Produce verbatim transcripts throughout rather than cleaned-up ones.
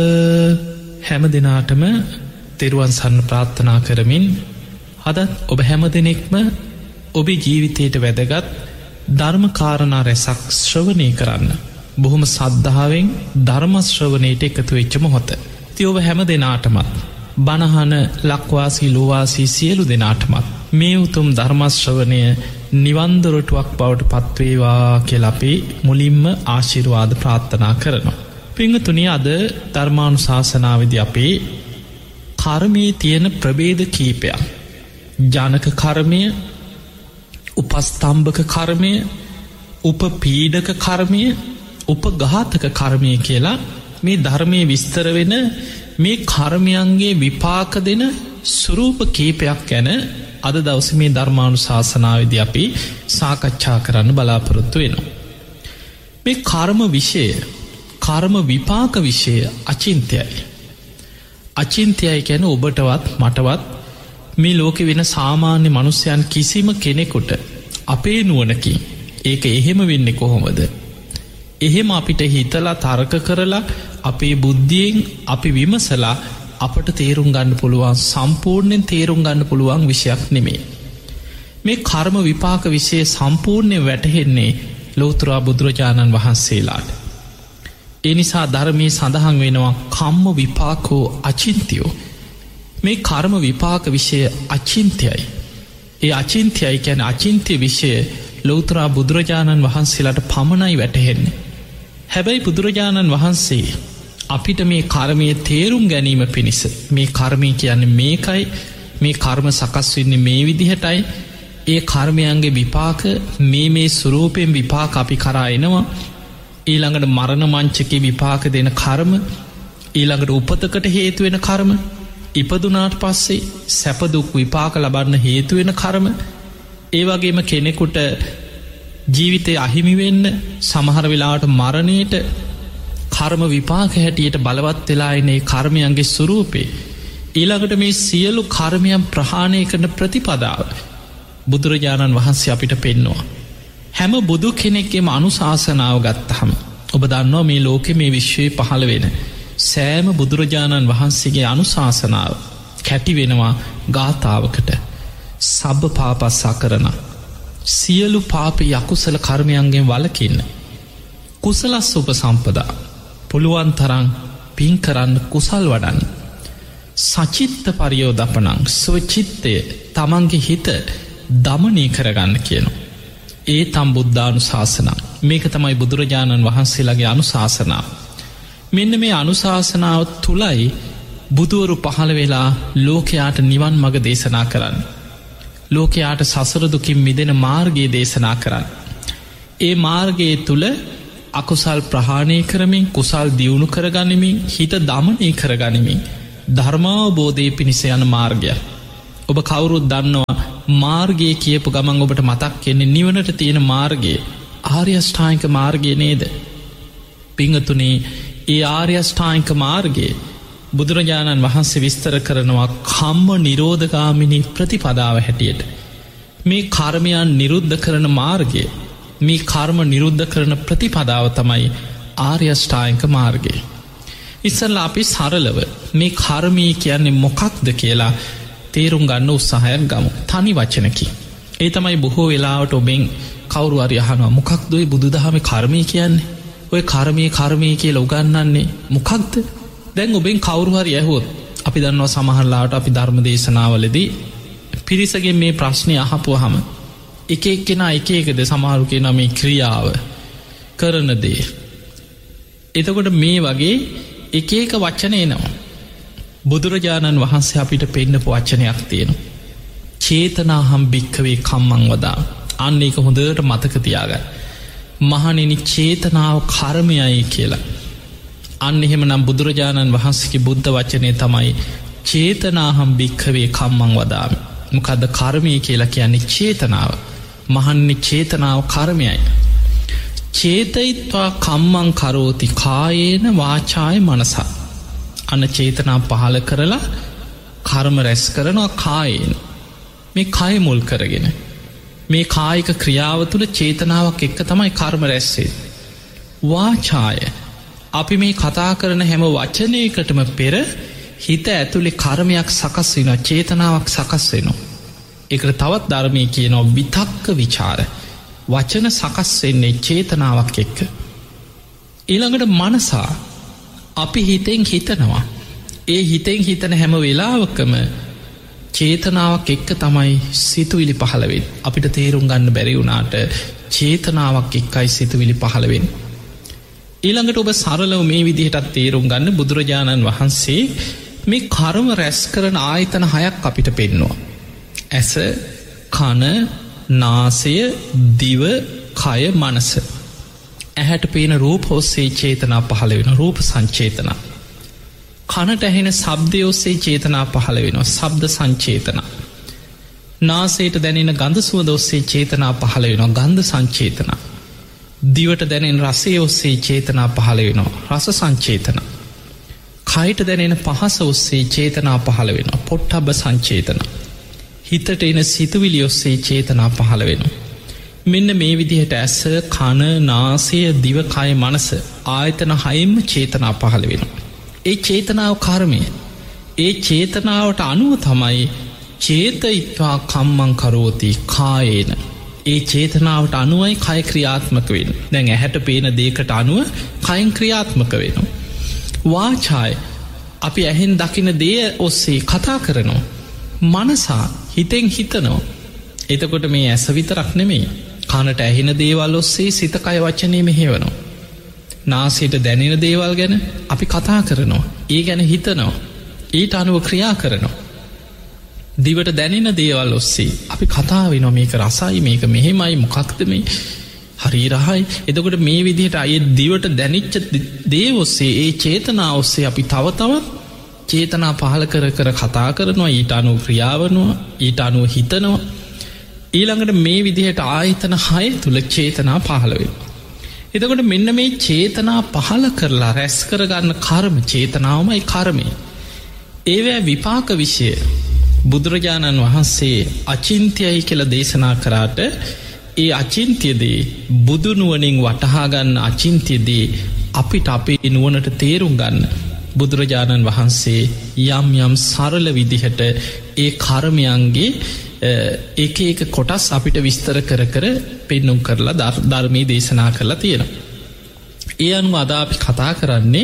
හැම දිනාටම තෙරුවන් සරණ ප්‍රාර්ථනා කරමින් අදත් ඔබ හැම දෙනෙක්ම ඔබේ ජීවිතයට වැදගත් ධර්ම කාරණා රැසක් ශ්‍රවණය කරන්න බොහොම සද්ධාවෙන් ධර්ම ශ්‍රවණයට එකතු වෙච්ච මොහොත. ඉතින් ඔබ හැම දෙනාටමත් බණහන ලක්වාසී ලෝවාසී සියලු දෙනාටමත් මේ උතුම් ධර්ම ශ්‍රවණය නිවන් දොරටුවක් බවට පත්වේවා කියලා අපි මුලින්ම ආශිර්වාද ප්‍රාර්ථනා කරනවා. පින්වතුනි, අද ධර්මානුශාසනාවේදී අපේ කර්මයේ තියෙන ප්‍රභේද කීපයක්, ජනක කර්මය, උපස්තම්භක කර්මය, උපපීඩක කර්මය, උපඝාතක කර්මය කියලා මේ ධර්මයේ විස්තර වෙන මේ කර්මයන්ගේ විපාක දෙන ස්වරූප කීපයක් ගැන අද දවසේ මේ ධර්මානුශාසනාවේදී අපි සාකච්ඡා කරන්න බලාපොරොත්තු වෙනවා. මේ කර්ම විෂය, කර්ම විපාක විෂය අචින්ත්‍යයි. අචින්ත්‍යයි කියන්නේ ඔබටවත් මටවත් මේ ලෝකෙ වෙන සාමාන්‍ය මනුස්සයන් කිසිම කෙනෙකුට අපේ නුවණකින් ඒක එහෙම වෙන්නේ කොහොමද? එහෙම අපිට හිතලා තර්ක කරලා අපේ බුද්ධියෙන් අපි විමසලා අපට තේරුම් ගන්න පුළුවන්, සම්පූර්ණයෙන් තේරුම් ගන්න පුළුවන් විෂයක් නෙමෙයි. මේ කර්ම විපාක විෂය සම්පූර්ණයෙන් වැටහෙන්නේ ලෝතර බුදුරජාණන් වහන්සේලාට. ඒ නිසා ධර්මයේ සඳහන් වෙනවා කම්ම විපාකෝ අචින්ත්‍යෝ. මේ කර්ම විපාක විෂය අචින්ත්‍යයි. ඒ අචින්ත්‍යයි කියන්නේ අචින්ත්‍ය විෂය ලෝතර බුදුරජාණන් වහන්සේලාට පමණයි වැටහෙන්නේ. හැබැයි බුදුරජාණන් වහන්සේ අපිට මේ කර්මයේ තේරුම් ගැනීම පිණිස, මේ කර්මය කියන්නේ මේකයි, මේ කර්ම සකස් වෙන්නේ මේ විදිහටයි, ඒ කර්මයන්ගේ විපාක මේ මේ ස්වරූපයෙන් විපාක අපි කරා එනවා, ඊළඟට මරණ මංචකේ විපාක දෙන කර්ම, ඊළඟට උපතකට හේතු වෙන කර්ම, ඉපදුනාට පස්සේ සැප දුක් විපාක ලබන්න හේතු වෙන කර්ම, ඒ වගේම කෙනෙකුට ජීවිතේ අහිමි වෙන්න සමහර වෙලාවට මරණයට කර්ම විපාක හැටියට බලවත් වෙලා ඉන්නේ කර්මයන්ගේ ස්වරූපේ. ඊළඟට මේ සියලු කර්මයන් ප්‍රහාණය කරන ප්‍රතිපදාව බුදුරජාණන් වහන්සේ අපිට පෙන්නවා. හැම බුදු කෙනෙක්ගේම අනුශාසනාව ගත්තහම ඔබ දන්නවා මේ ලෝකෙ මේ විශ්වයේ පහළ වෙන සෑම බුදුරජාණන් වහන්සේගේ අනුශාසනාව කැටි වෙනවා ගාථාවකට. සබ්බ පාපස්සා කරන, සියලු පාප යකුසල කර්මයන්ගෙන් වළකින්න, කුසලස් උපසම්පදා, පුළුවන් තරම් පින් කරන්න, කුසල් වඩන්න, සචිත්ත පරියෝදපනං, ස්වචිත්තය තමන්ගේ හිත දමනය කරගන්න කියනවා. ඒ තම් බුද්ධානුශාසනා. මේක තමයි බුදුරජාණන් වහන්සේලාගේ අනුශාසනාව. මෙන්න මේ අනුශාසනාව තුලයි බුදුවරු පහළ වෙලා ලෝකයාට නිවන් මඟ දේශනා කරන්න, ලෝකයාට සසර දුකින් මිදෙන මාර්ගය දේශනා කරන්න. ඒ මාර්ගයේ තුල අකුසල් ප්‍රහාණය කරමින්, කුසල් දියුණු කරගනිමින්, හිත දමනය කරගනිමින් ධර්මාවබෝධය පිණිස යන මාර්ගය. ඔබ කවුරුත් දන්නවා මාර්ගය කියපු ගමන් ඔබට මතක් වෙන්නේ නිවනට තියෙන මාර්ගය, ආර්ය අෂ්ටාංගික මාර්ගය නේද? පිංගතුනේ, ඒ ආර්ය අෂ්ටාංගික මාර්ගයේ බුදුරජාණන් වහන්සේ විස්තර කරනවා කම්ම නිරෝධගාමිනී ප්‍රතිපදාව හැටියට. මේ කර්මයන් නිරුද්ධ කරන මාර්ගය, මේ කර්ම නිරුද්ධ කරන ප්‍රතිපදාව තමයි ආර්ය අෂ්ටාංගික මාර්ගය. ඉස්සෙල්ලා අපි සරලව මේ කර්මය කියන්නේ මොකක්ද කියලා තේරුම් ගන්න උත්සාහයක් ගමු, තනි වචනකින්. ඒ තමයි බොහෝ වෙලාවට ඔබෙන් කවුරු හරි අහනවා මොකක්ද ඔය බුදුදහමේ කර්මය කියන්නේ? ඔය කර්මයේ කර්මය කියලා උගන්වන්නේ මොකක්ද? දැන් ඔබෙන් කවුරු හරි ඇහුවොත්, අපි දන්නවා සමහර ලාට අපි ධර්ම දේශනාවලදී පිරිසගෙන් මේ ප්‍රශ්නේ අහපුවාම එක එක්කෙනා එක එකද සමහරු කියනවා මේ ක්‍රියාව, කරන දේ. එතකොට මේ වගේ එක එක වචන එනවා. බුදුරජාණන් වහන්සේ අපිට පෙන්නපු වචනයක් තියෙනවා. චේතනාහම් භික්ඛවේ කම්මං වදා. අන්න ඒක හොඳට මතක තියාගන්න. මහණෙනි, චේතනාව කර්මයයි කියලා. අන්න එහෙමනම් බුදුරජාණන් වහන්සේගේ බුද්ධ වචනේ තමයි චේතනාහම් භික්ඛවේ කම්මං වදාමි. මොකද්ද කර්මය කියලා කියන්නේ? චේතනාව. මහන්නේ චේතනාව කර්මයයි. චේතයිත්වා කම්මං කරෝති කායේන වාචාය මනසා. අන චේතනා පහල කරලා කර්ම රැස් කරනවා කායේන. මේ කය මුල් කරගෙන මේ කායික ක්‍රියාව තුළ චේතනාවක් එක්ක තමයි කර්ම රැස් වෙන්නේ. වාචාය අපි මේ කතා කරන හැම වචනයකටම පෙර හිත ඇතුළේ කර්මයක් සකස් වෙනවා, චේතනාවක් සකස් වෙනවා. ඒකට තවත් ධර්මයේ කියනවා විතක්ක විචාර. වචන සකස් වෙන්නේ චේතනාවක් එක්ක. ඊළඟට මනසා අපි හිතෙන් හිතනවා. ඒ හිතෙන් හිතන හැම වෙලාවකම චේතනාවක් එක්ක තමයි සිතුවිලි පහළ වෙන්නේ. අපිට තේරුම් ගන්න බැරි වුණාට චේතනාවක් එක්කයි සිතුවිලි පහළ වෙන්නේ. ඊළඟට ඔබ සරලව මේ විදිහටත් තේරුම් ගන්න බුදුරජාණන් වහන්සේ මේ කර්ම රැස් කරන ආයතන හයක් අපිට පෙන්නවා. ඇස, කන, නාසය, දිව, කය, මනස. ඇහැට පේන රූප ඔස්සේ චේතනා පහළ වෙන රූප සංචේතනා. කනට ඇහෙන ශබ්දය ඔස්සේ චේතනා පහළ වෙනවා, ශබ්ද සංචේතනා. නාසයට දැනෙන ගඳ සුවඳ ඔස්සේ චේතනා පහළ වෙනවා, ගන්ධ සංචේතනා. දිවට දැනෙන රසය ඔස්සේ චේතනා පහළ වෙනවා, රස සංචේතනා. කයට දැනෙන පහස ඔස්සේ චේතනා පහළ වෙනවා, පොට්ටබ්බ සංචේතනා. හිතට එන සිතුවිලි ඔස්සේ චේතනා පහළ වෙනවා. මෙන්න මේ විදිහට ඇස, කන, නාසය, දිව, කය, මනස ආයතන හයෙන්ම චේතනා පහළ වෙනවා. ඒ චේතනාව කර්මය. ඒ චේතනාවට අනුව තමයි චේතයිත්වා කම්මං කරෝති කායේන. ඒ චේතනාවට අනුවයි කය ක්‍රියාත්මක වෙන. දැන් ඇහැට පේන දේකට අනුව කයින් ක්‍රියාත්මක වෙනවා. වාචාය අපි ඇහෙන් දකින දේ ඔස්සේ කතා කරනවා. මනසා හිතෙන් හිතනවා. එතකොට මේ ඇස විතරක් නෙමෙයි, කනට ඇහෙන දේවල් ඔස්සේ සිත කය වචනය මෙහෙවනවා. නාසයට දැනෙන දේවල් ගැන අපි කතා කරනවා, ඒ ගැන හිතනවා, ඊට අනුව ක්‍රියා කරනවා. දිවට දැනෙන දේවල් ඔස්සේ අපි කතා වෙනවා, මේක රසයි, මේක මෙහෙමයි, මොකක්ද මේ හරි රහයි. එතකොට මේ විදිහට අය දිවට දැනිච්ච දේ ඔස්සේ, ඒ චේතනා ඔස්සේ අපි තව තවත් චේතනා පහල කර කර කතා කරනවා, ඊට අනුව ක්‍රියාවනවා, ඊට අනුව හිතනවා. ඊළඟට මේ විදිහට ආයතන හය තුල චේතනා පහළ වෙනවා. එතකොට මෙන්න මේ චේතනා පහළ කරලා රැස් කරගන්න කර්ම චේතනාවමයි කර්මය. ඒවැ විපාක විෂය බුදුරජාණන් වහන්සේ අචින්ත්‍යයි කියලා දේශනා කරාට ඒ අචින්ත්‍යදේ බුදුනුවනින් වටහාගන්න අචින්ත්‍යදේ අපිට අපේ නුවනට තේරුම් ගන්න බුදුරජාණන් වහන්සේ යම් යම් සරල විදිහට ඒ කර්මයන්ගේ ඒක ඒක කොටස් අපිට විස්තර කර කර පෙන්නුම් කරලා ධර්මයේ දේශනා කරලා තියෙනවා. ඒ අනුව අද අපි කතා කරන්නේ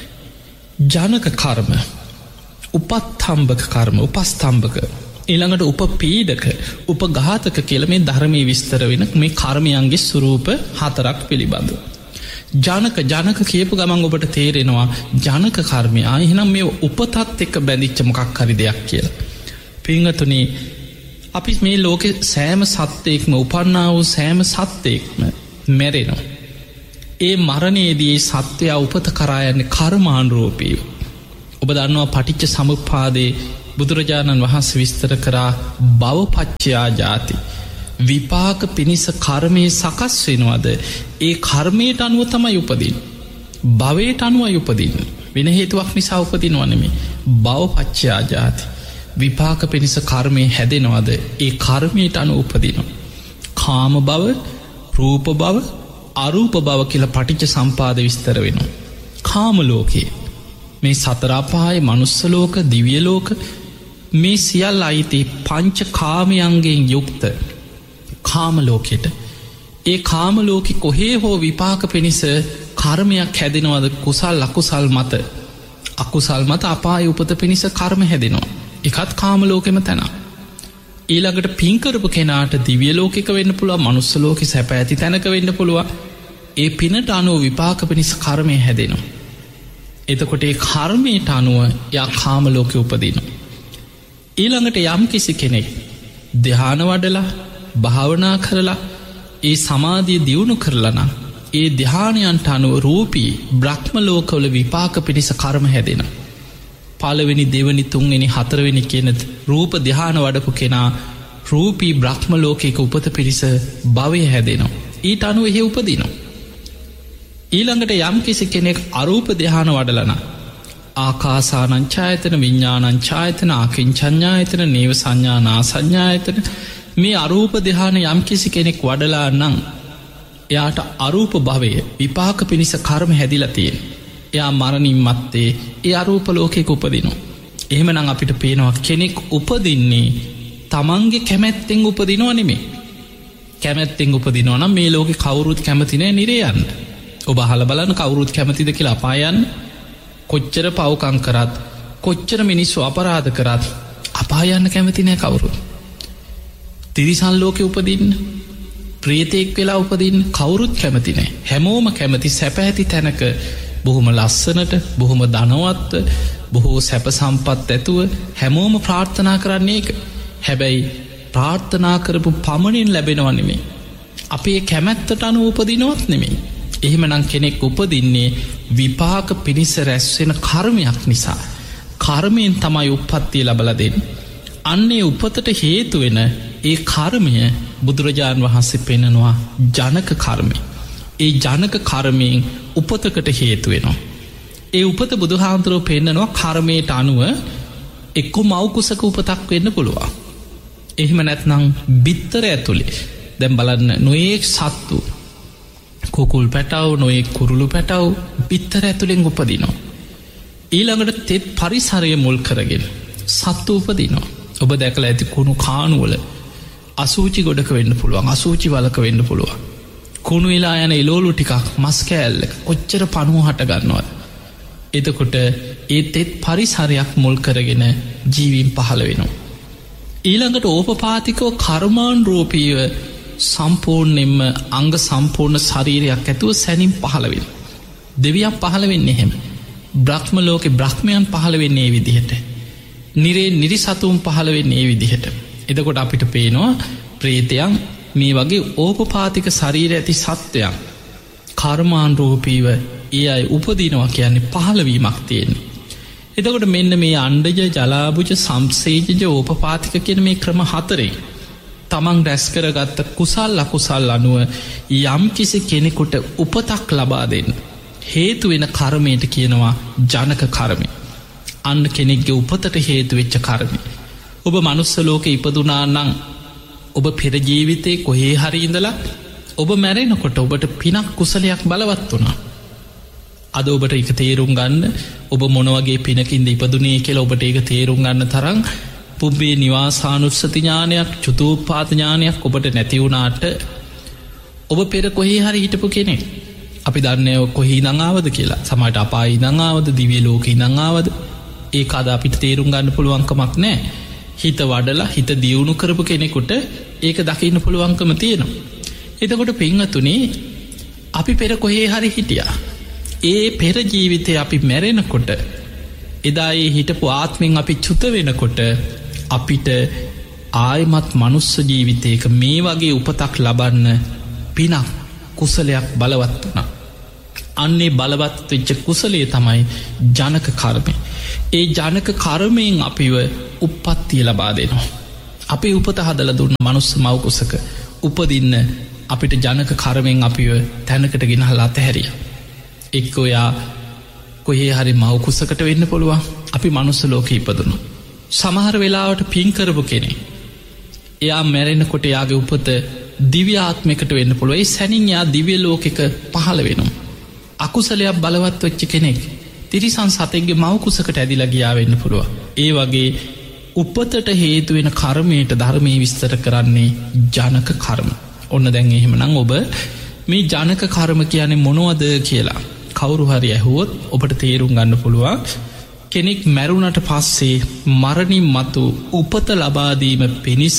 ජනක කර්ම, උපත්ථම්බක කර්ම, උපස්ථම්බක, ඊළඟට උපපීඩක, උපඝාතක කියලා මේ ධර්මයේ විස්තර වෙන මේ කර්මයන්ගේ ස්වරූප හතරක් පිළිබඳව. ජනක ජනක කියපු ගමන් ඔබට තේරෙනවා ජනක කර්මය ආ එහෙනම් මේ උපතත් එක්ක බැඳිච්ච මොකක් හරි දෙයක් කියලා. පින්වතුනි, අපි මේ ලෝකෙ සෑම සත්වයෙක්ම උපන්නා වූ සෑම සත්වයෙක්ම මැරෙනවා. ඒ මරණයේදී සත්වයා උපත කරා යන්නේ කර්මානුරූපීව. ඔබ දන්නවා පටිච්ච සමුප්පාදේ බුදුරජාණන් වහන්සේ විස්තර කරා භවපච්චයා ජාති. විපාක පිණිස කර්මය සකස් වෙනවද ඒ කර්මයට අනුව තමයි උපදින්නේ. භවයට අනුවයි උපදින්නේ. වෙන හේතුවක් නිසා උපදිනව නෙමෙයි. භවපච්චයා ජාති. විපාක පිණිස කර්මය හැදෙනවද ඒ කර්මයට අනුව උපදිනවා. කාම භව, රූප භව, අරූප භව කියලා පටිච්ච සම්පාද විස්තර වෙනවා. කාම ලෝකේ මේ සතර අපාය, මනුස්ස ලෝක, දිව්‍ය ලෝක මේ සියල්ල අයිති පංච කාමයන්ගෙන් යුක්ත කාම ලෝකෙට. ඒ කාම ලෝකෙ කොහේ හෝ විපාක පිණිස කර්මයක් හැදෙනවද කුසල් අකුසල් මත. අකුසල් මත අපාය උපත පිණිස කර්ම හැදෙනවා. එකත් කාම ලෝකෙම තැන. ඊළඟට පින් කරපු කෙනාට දිව්‍ය ලෝකෙක වෙන්න පුළුවන්, මනුස්ස ලෝකෙ සැප ඇති තැනක වෙන්න පුළුවන්. ඒ පිනට අනුව විපාක පිණිස කර්මය හැදෙනවා. එතකොට ඒ කර්මයට අනුව යා කාම ලෝකෙ උපදිනවා. ඊළඟට යම් කිසි කෙනෙක් ධ්‍යාන වඩලා භාවනා කරලා ඒ සමාධිය දියුණු කරලා නම් ඒ ධ්‍යානයන්ට අනුව රූපී බ්‍රහ්ම ලෝකවල විපාක පිණිස කර්ම හැදෙනවා. පළවෙනි, දෙවනි, තුන්වෙනි, හතරවෙනි කියන රූප ධ්‍යාන වඩපු කෙනා රූපී බ්‍රහ්ම ලෝකයක උපත පිණිස භවය හැදෙනවා. ඊට අනුව එහෙ උපදිනවා. ඊළඟට යම් කිසි කෙනෙක් අරූප ධ්‍යාන වඩලන ආකාසානංචායතන, විඤ්ඤාණංචායතන, ආකින්චඤ්ඤායතන, නේව සංඥානා සංඥායතන මේ අරූප ධ්‍යාන යම් කිසි කෙනෙක් වඩලා නම් එයාට අරූප භවය විපාක පිණිස කර්ම හැදිලා තියෙන. එයා මරණින් මත්තේ ඒ අරූප ලෝකෙක උපදිනවා. එහෙමනම් අපිට පේනවා කෙනෙක් උපදින්නේ තමන්ගේ කැමැත්තෙන් උපදිනවා නෙමේ. කැමැත්තෙන් උපදිනවා නම් මේ ලෝකෙ කවුරුත් කැමති නෑ නිරේ යන්න. ඔබ අහලා බලන්න කවුරුත් කැමතිද කියලා අපාය යන්න. කොච්චර පව්කම් කරත් කොච්චර මිනිස්සු අපරාධ කරත් අපාය යන්න කැමති නෑ කවුරුත්. තිරිසන් ලෝකෙ උපදින්න, ප්‍රේතෙක් වෙලා උපදින්න කවුරුත් කැමති නෑ. හැමෝම කැමති සැප ඇති තැනක බොහොම ලස්සනට, බොහොම ධනවත්ව, බොහෝ සැප සම්පත් ඇතුව හැමෝම ප්‍රාර්ථනා කරන්නේ ඒක. හැබැයි ප්‍රාර්ථනා කරපු පමණින් ලැබෙනව නෙමේ. අපේ කැමැත්තට අනුව උපදිනවත් නෙමේ. එහෙමනම් කෙනෙක් උපදින්නේ විපාක පිණිස රැස්වෙන කර්මයක් නිසා. කර්මයෙන් තමයි උප්පත්තිය ලබලා දෙන්නේ. අන්නේ උපතට හේතු වෙන ඒ කර්මය බුදුරජාණන් වහන්සේ පෙන්නනවා ජනක කර්මය. ඒ ජනක කර්මයෙන් උපතකට හේතු වෙනවා. ඒ උපත බුදුහාමුදුරුවෝ පෙන්නනවා කර්මයට අනුව එක්ක මව්කුසක උපතක් වෙන්න පුළුවන්. එහෙම නැත්නම් බිත්තර ඇතුලේ දැන් බලන්න නොයෙක් සත්තු, කුකුල් පැටව්, නොයෙක් කුරුළු පැටව් බිත්තර ඇතුලෙන් උපදිනවා. ඊළඟට තෙත් පරිසරය මුල් කරගෙන සත්තු උපදිනවා. ඔබ දැකලා ඇති කුණු කානුවල අසූචි ගොඩක වෙන්න පුළුවන්, අසූචි වලක වෙන්න පුළුවන්. කුණු වෙලා යන එලෝලු ටිකක් මස් කෑල්ලක කොච්චර පණුව හට ගන්නවද. එතකොට ඒ තෙත් පරිසරයක් මුල් කරගෙන ජීවීන් පහළ වෙනවා. ඊළඟට ඕපපාතිකව කර්මානුරූපීව සම්පූර්ණයෙන්ම අංග සම්පූර්ණ ශරීරයක් ඇතුව සැනින් පහළ වෙන. දෙවියන් පහළ වෙන්නේ එහෙම. බ්‍රහ්ම ලෝකෙ බ්‍රහ්මයන් පහළ වෙන්නේ ඒ විදිහට. නිරේ නිරිසතුන් පහළ වෙන්නේ ඒ විදිහට. එතකොට අපිට පේනවා ප්‍රේතයන් මේ වගේ ඕපපාතික ශරීර ඇති සත්වයන් කර්මානුරූපීව ඒ අය උපදිනවා කියන්නේ පහළවීමක් තියෙන්නේ. එතකොට මෙන්න මේ අණ්ඩජ, ජලාබුජ, සම්සේජජ, ඕපපාතික කියන මේ ක්‍රම හතරේ තමන් රැස් කරගත්ත කුසල් අකුසල් අනුව යම් කිසි කෙනෙකුට උපතක් ලබා දෙන්න හේතු වෙන කර්මයට කියනවා ජනක කර්මය. අන්න කෙනෙක්ගේ උපතට හේතු වෙච්ච කර්මය. ඔබ මනුස්ස ලෝකෙ ඉපදුනා නම් ඔබ පෙර ජීවිතේ කොහේ හරි ඉඳලා ඔබ මැරෙනකොට ඔබට පිනක් කුසලයක් බලවත් වුණා. අද ඔබට ඒක තේරුම් ගන්න ඔබ මොනවගේ පිනකින්ද ඉපදුනේ කියලා ඔබට ඒක තේරුම් ගන්න තරම් පුබ්බේ නිවාසානුස්සති ඥානයක්, චුතෝප්පාත ඥානයක් ඔබට නැති වුණාට ඔබ පෙර කොහේ හරි හිටපු කෙනෙක්. අපි දන්නේ කොහේ ඉඳන් ආවද කියලා. සමහරට අපායේ ඉඳන් ආවද, දිව්‍ය ලෝකේ ඉඳන් ආවද? ඒක අද අපිට තේරුම් ගන්න පුළුවන් කමක් නැහැ. හිත වඩලා හිත දියුණු කරපු කෙනෙකුට ඒක දකින්න පුළුවන්කම තියෙනවා. එතකොට පින්වතුනි අපි පෙර කොහේ හරි හිටියා. ඒ පෙර ජීවිතේ අපි මැරෙනකොට එදා ඒ හිටපු ආත්මෙන් අපි චුත වෙනකොට අපිට ආයමත් මනුස්ස ජීවිතයක මේ වගේ උපතක් ලබන්න පිනක් කුසලයක් බලවත් වුණා. අන්නේ බලවත් වෙච්ච කුසලයේ තමයි ජනක කර්මය. ඒ ජනක කර්මයෙන් අපිව උප්පත්තිය ලබා දෙනවා. අපේ උපත හදලා දුන්න මනුස්ස මව් කුසක උපදින්න අපිට ජනක කර්මයෙන් අපිව තැනකට ගෙනහලා අතහැරියා. එක්ක ඔයා කොහේ හරි මව් කුසකට වෙන්න පුළුවන්. අපි මනුස්ස ලෝකෙ ඉපදුණා. සමහර වෙලාවට පින් කරපු කෙනෙක් එයා මැරෙනකොට එයාගේ උපත දිව්‍ය ආත්මයකට වෙන්න පුළුවන්. ඒ සැනින් එයා දිව්‍ය ලෝකෙක පහළ වෙනවා. අකුසලයක් බලවත් වෙච්ච කෙනෙක් තිරිසන් සතෙක්ගේ මව් කුසකට ඇදිලා ගියා වෙන්න පුළුවන්. ඒ වගේ උපතට හේතු වෙන කර්මයට ධර්මයේ විස්තර කරන්නේ ජනක කර්ම. ඔන්න දැන් එහෙමනම් ඔබ මේ ජනක කර්ම කියන්නේ මොනවද කියලා කවුරු හරි ඇහුවොත් ඔබට තේරුම් ගන්න පුළුවන්. කෙනෙක් මැරුණට පස්සේ මරණින් මතු උපත ලබා දීම පිණිස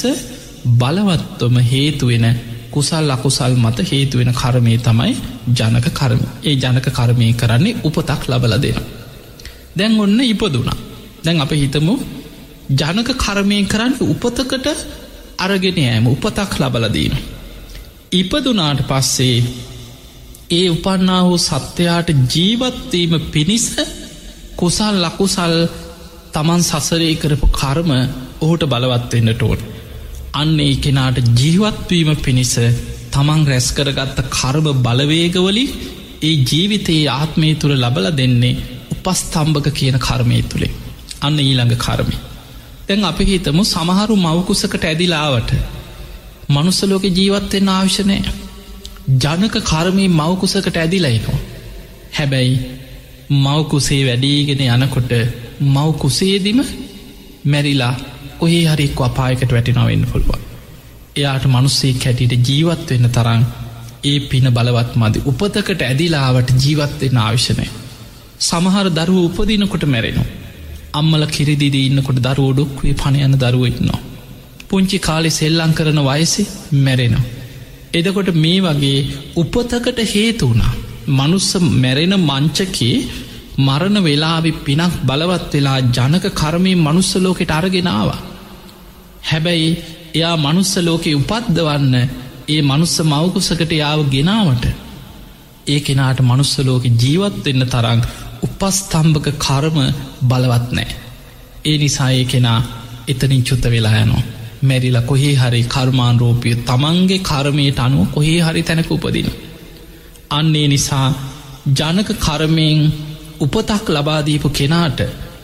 බලවත්වම හේතු වෙන කුසල් අකුසල් මත හේතු වෙන කර්මය තමයි ජනක කර්ම. ඒ ජනක කර්මය කරන්නේ උපතක් ලබලා දෙනවා. දැන් ඔන්න ඉපදුණා. දැන් අපි හිතමු ජනක කර්මය කරන්නේ උපතකට අරගෙන යෑම, උපතක් ලබලා දීම. ඉපදුනාට පස්සේ ඒ උපන්නා වූ සත්වයාට ජීවත්වීම පිණිස කුසල් අකුසල් තමන් සසරේ කරපු කර්ම ඔහුට බලවත් වෙන්නට ඕන. අන්න ඒ කෙනාට ජීවත්වීම පිණිස තමන් රැස් කරගත්ත කර්ම බලවේගවලින් ඒ ජීවිතයේ ආත්මය තුළ ලබලා දෙන්නේ උපස්තම්භක කියන කර්මය තුළේ. අන්න ඊළඟ කර්මය. දැන් අපි හිතමු සමහරු මවකුසකට ඇදිලාවට මනුස්ස ලෝකේ ජීවත් වෙන්න අවශ්‍ය නැහැ. ජනක කර්මයේ මවකුසකට ඇදිලා ඉනවා. හැබැයි මව් කුසේ වැඩීගෙන යනකොට මව් කුසේදිම මැරිලා කොහේ හරි එක්ක අපායකට වැටෙනවා වෙන්න පුළුවන්. එයාට මිනිස්සෙක් හැටියට ජීවත් වෙන්න තරම් ඒ පින බලවත් මදි. උපතකට ඇදිලාවට ජීවත් වෙන්න අවශ්‍ය නැහැ. සමහර දරුවෝ උපදිනකොට මැරෙනවා. අම්මලා කිරිදීදී ඉන්නකොට දරුවෝ ඩොක්කුවේ පණ යන දරුවෝ ඉන්නවා. පුංචි කාලේ සෙල්ලම් කරන වයසේ මැරෙනවා. එතකොට මේ වගේ උපතකට හේතු වුණා. මනුස්ස මැරෙන මංචකේ මරණ වෙලාවේ පිනක් බලවත් වෙලා ජනක කර්මයෙන් මනුස්ස ලෝකෙට අරගෙන ආවා. හැබැයි එයා මනුස්ස ලෝකේ උපද්දවන්න ඒ මනුස්ස මව්කුසකට යාව ගෙනාවට ඒ කෙනාට මනුස්ස ලෝකෙ ජීවත් වෙන්න තරම් උපස්තම්භක කර්ම බලවත් නැහැ. ඒ නිසා ඒ කෙනා එතනින් චුත වෙලා යනවා. මැරිලා කොහේ හරි කර්මානුරූපී තමන්ගේ කර්මයට අනුව කොහේ හරි තැනක උපදිනවා. අන්න ඒ නිසා ජනක කර්මයෙන් උපතක් ලබා දීපු කෙනාට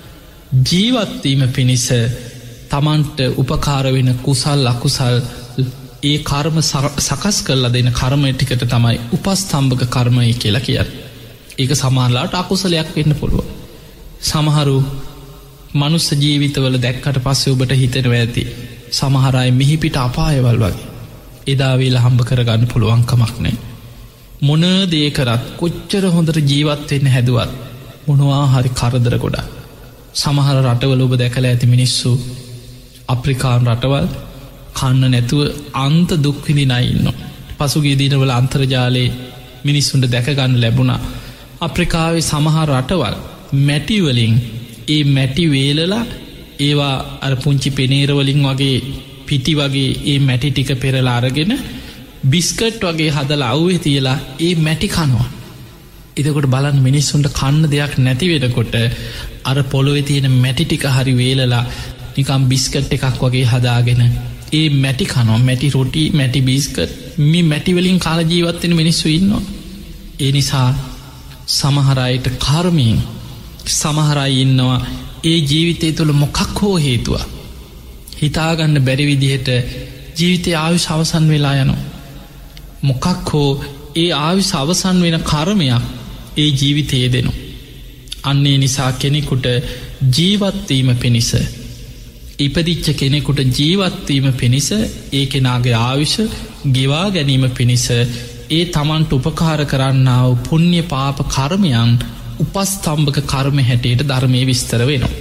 ජීවත් වීම පිණිස තමන්ට උපකාර වෙන කුසල් අකුසල් ඒ කර්ම සකස් කරලා දෙන කර්මය ටිකට තමයි උපස්තම්භක කර්මය කියලා කියන්නේ. ඒක සමහරලාට අකුසලයක් වෙන්න පුළුවන්. සමහරු මනුස්ස ජීවිතවල දැක්කට පස්සේ ඔබට හිතෙනවා ඇති සමහර අය මිහිපිට අපායවල් වගේ. එදා වේලා හම්බ කරගන්න පුළුවන් කමක් නැහැ. මොන දේ කරත් කොච්චර හොඳට ජීවත් වෙන්න හැදුවත් මොනවා හරි කරදර ගොඩක්. සමහර රටවල ඔබ දැකලා ඇති මිනිස්සු අප්‍රිකානු රටවල් කන්න නැතුව අන්ත දුක් විඳින අය ඉන්නවා. පසුගිය දිනවල අන්තර්ජාලයේ මිනිස්සුන්ට දැකගන්න ලැබුණා අප්‍රිකාවේ සමහර රටවල් මැටි වලින් ඒ මැටි වේලලා ඒවා අර පුංචි පෙනේර වලින් වගේ පිටි වගේ ඒ මැටි ටික පෙරලා අරගෙන බිස්කට් වගේ හදලා අවුවේ තියලා ඒ මැටි කනවා. එතකොට බලන්න මිනිස්සුන්ට කන්න දෙයක් නැති වෙනකොට අර පොළොවේ තියෙන මැටි ටික හරි වේලලා නිකම් බිස්කට් එකක් වගේ හදාගෙන ඒ මැටි කනවා. මැටි රොටි මැටි බිස්කට් මේ මැටි වලින් කාලා ජීවත් වෙන මිනිස්සු ඉන්නවා. ඒ නිසා සමහර අයට කර්මයෙන් සමහර අය ඉන්නවා ඒ ජීවිතය තුළ මොකක් හෝ හේතුව හිතාගන්න බැරි විදිහට ජීවිතය ආයුෂ අවසන් වෙලා යනවා. මොකක් හෝ ඒ ආයුෂ අවසන් වෙන කර්මයක් ඒ ජීවිතයේ දෙනවා. අන්නේ නිසා කෙනෙකුට ජීවත්වීම පිණිස ඉපදිච්ච කෙනෙකුට ජීවත්වීම පිණිස ඒ කෙනාගේ ආයුෂ ගෙවා ගැනීම පිණිස ඒ තමන්ට උපකාර කරන්නාව පුණ්‍ය පාප කර්මයන් උපස්තම්භක කර්ම හැටියට ධර්මයේ විස්තර වෙනවා.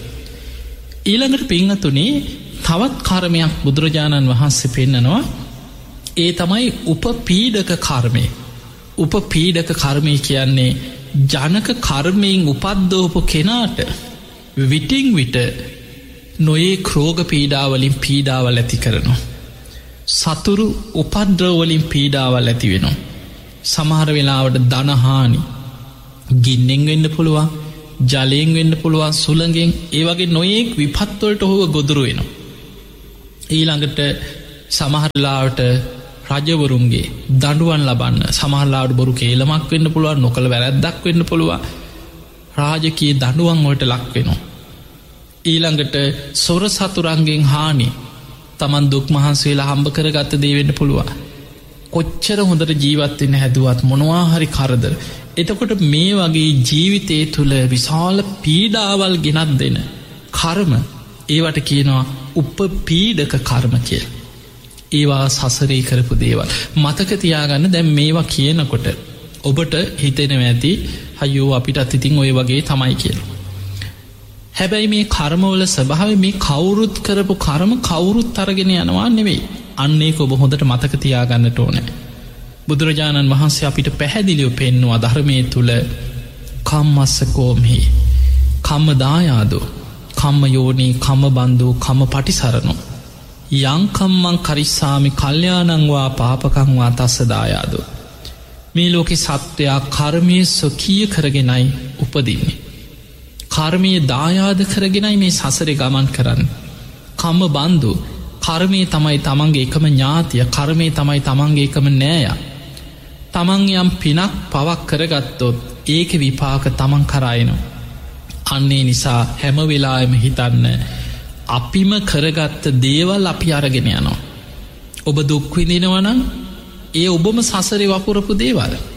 ඊළඟට පින්වතුනි තවත් කර්මයක් බුදුරජාණන් වහන්සේ පෙන්නනවා. ඒ තමයි උපපීඩක කර්මය. උපපීඩක කර්මය කියන්නේ ජනක කර්මයෙන් උපද්දෝපු කෙනාට විටින් විට නොයේ ක්‍රෝග පීඩාවලින් පීඩාවල් ඇති කරනවා. සතුරු උපද්‍රවලින් පීඩාවල් ඇති වෙනවා. සමහර වෙලාවට ධනහානි ගින්නෙන් වෙන්න පුළුවන්, ජලයෙන් වෙන්න පුළුවන්, සුළඟෙන් ඒ වගේ නොයෙක් විපත්වලට ඔහුව ගොදුරු වෙනවා. ඊළඟට සමහරලාවට රජවරුන්ගේ දඬුවම් ලබන්න සමහරලාවට බොරු කේලමක් වෙන්න පුළුවන්, නොකල වැරැද්දක් වෙන්න පුළුවන්. රාජකීය දඬුවම් වලට ලක් වෙනවා. ඊළඟට සොර සතුරන්ගෙන් හානි තමන් දුක් මහන්සි වෙලා හම්බ කරගත්ත දේ වෙන්න පුළුවන්. කොච්චර හොඳට ජීවත් වෙන්න හැදුවත් මොනවා හරි කරදර. එතකොට මේ වගේ ජීවිතය තුළ විශාල පීඩාවල් ගෙනත් දෙන කර්ම ඒවට කියනවා උපපීඩක කර්ම කියලා. ඒවා සසරේ කරපු දේවල් මතක තියාගන්න. දැන් මේවා කියනකොට ඔබට හිතෙනවා ඇති අයියෝ අපිටත් ඉතින් ඔය වගේ තමයි කියලා. හැබැයි මේ කර්මවල ස්වභාවය මේ කවුරුත් කරපු කර්ම කවුරුත් අරගෙන යනවා නෙවෙයි. අන්න ඒක ඔබ හොඳට මතක තියාගන්නට ඕනේ. බුදුරජාණන් වහන්සේ අපිට පැහැදිලිව පෙන්නවා ධර්මයේ තුල කම්මස්ස කෝමහි කම්ම දායාදෝ කම්ම යෝනී කම්ම බන්ධෝ කම්ම පටිසරණෝ යං කම්මං කරිස්සාමි කල්යාණං වා පාපකං වා තස්ස දායාදෝ. මේ ලෝකේ සත්වයා කර්මයේ සොකීය කරගෙනයි උපදින්නේ. කර්මයේ දායාද කරගෙනයි මේ සසරේ ගමන් කරන්නේ. කම්ම බන්ධෝ කර්මයේ තමයි තමන්ගේ එකම ඥාතිය, කර්මයේ තමයි තමන්ගේ එකම නෑයා. තමන් යම් පිනක් පවක් කරගත්තොත් ඒක විපාක තමන් කරායනවා. අන්නේ නිසා හැම වෙලාවෙම හිතන්න අපිම කරගත්ත දේවල් අපි අරගෙන යනවා. ඔබ දුක් විඳිනවා නම් ඒ ඔබම සසරේ වපුරපු දේවල්.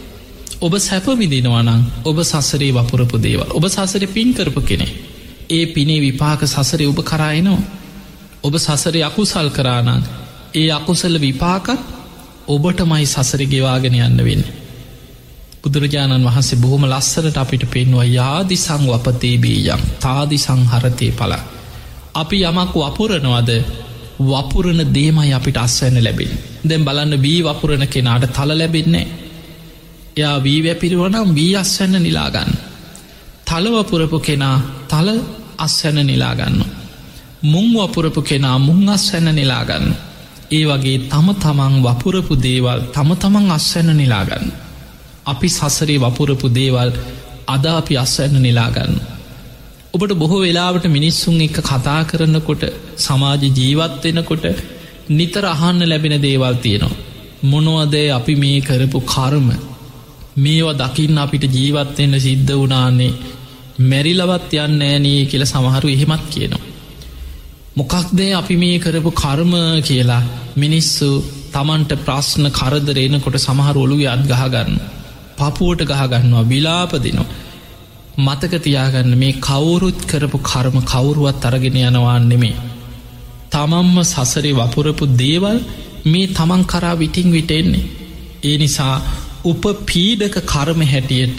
ඔබ සැප විඳිනවා නම් ඔබ සසරේ වපුරපු දේවල්. ඔබ සසරේ පින් කරපු කෙනෙක්. ඒ පිනේ විපාක සසරේ ඔබ කරා එනවා. ඔබ සසරේ අකුසල් කරා නම් ඒ අකුසල විපාකත් ඔබටමයි සසරේ ගෙවාගෙන යන්න වෙන්නේ. බුදුරජාණන් වහන්සේ බොහොම ලස්සනට අපිට පෙන්වුවා යාදි සංවපතේ බීජං තාදි සංහරතේ ඵල. අපි යමක් වපුරනවද වපුරන දේමයි අපිට අස්වැන්න ලැබෙන්නේ. දැන් බලන්න වී වපුරන කෙනාට තල ලැබෙන්නේ නැහැ. එයා වී වැපිරුවා නම් වී අස්වැන්න නිලා ගන්න. තල වපුරපු කෙනා තල අස්වැන්න නිලා ගන්නවා. මුං වපුරපු කෙනා මුං අස්වැන්න නිලා ගන්න. ඒ වගේ තම තමන් වපුරපු දේවල් තම තමන් අස්වැන්න නිලා ගන්න. අපි සසරේ වපුරපු දේවල් අද අපි අස්වැන්න නිලා ගන්න. ඔබට බොහෝ වෙලාවට මිනිස්සුන් එක්ක කතා කරනකොට සමාජ ජීවත් වෙනකොට නිතර අහන්න ලැබෙන දේවල් තියෙනවා. මොනවද අපි මේ කරපු කර්ම? මේවා දකින්න අපිට ජීවත් වෙන්න සිද්ධ වුණානේ. මැරිලවත් යන්නේ නෑනේ කියලා සමහරු එහෙමත් කියනවා. මොකක්ද අපි මේ කරපු කර්ම කියලා මිනිස්සු තමන්ට ප්‍රශ්න කරදර එනකොට සමහර ඔළුවේ අත් ගහ ගන්නවා. පපුවට ගහ ගන්නවා, විලාප දෙනවා. මතක තියාගන්න මේ කවුරුත් කරපු කර්ම කවුරුවත් අරගෙන යනවා නෙමෙයි. තමන්ම සසරේ වපුරපු දේවල් මේ තමන් කරා විටින් විට එන්නේ. ඒ නිසා උපපීඩක කර්ම හැටියට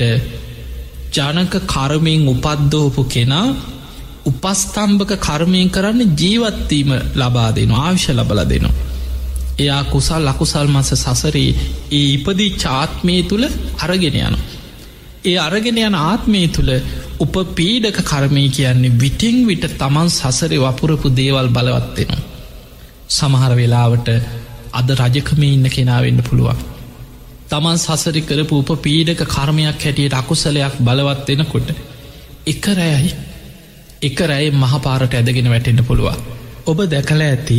ජනක කර්මයෙන් උපද්දෝපු කෙනා උපස්තම්භක කර්මයෙන් කරන්න ජීවත්වීම ලබා දෙනවා, ආයුෂ ලබලා දෙනවා. එයා කුසල් අකුසල් මස සසරේ ඒ ඉපදී ආත්මය තුල අරගෙන යනවා. ඒ අරගෙන යන ආත්මය තුල උපපීඩක කර්මය කියන්නේ විටින් විට තමන් සසරේ වපුරපු දේවල් බලවත් වෙනවා. සමහර වෙලාවට අද රජකමේ ඉන්න කෙනා වෙන්න පුළුවන්. තමන් සසරේ කරපු උපපීඩක කර්මයක් හැටියට අකුසලයක් බලවත් වෙනකොට එක රැයයි එක රැයි මහපාරට ඇදගෙන වැටෙන්න පුළුවන්. ඔබ දැකලා ඇති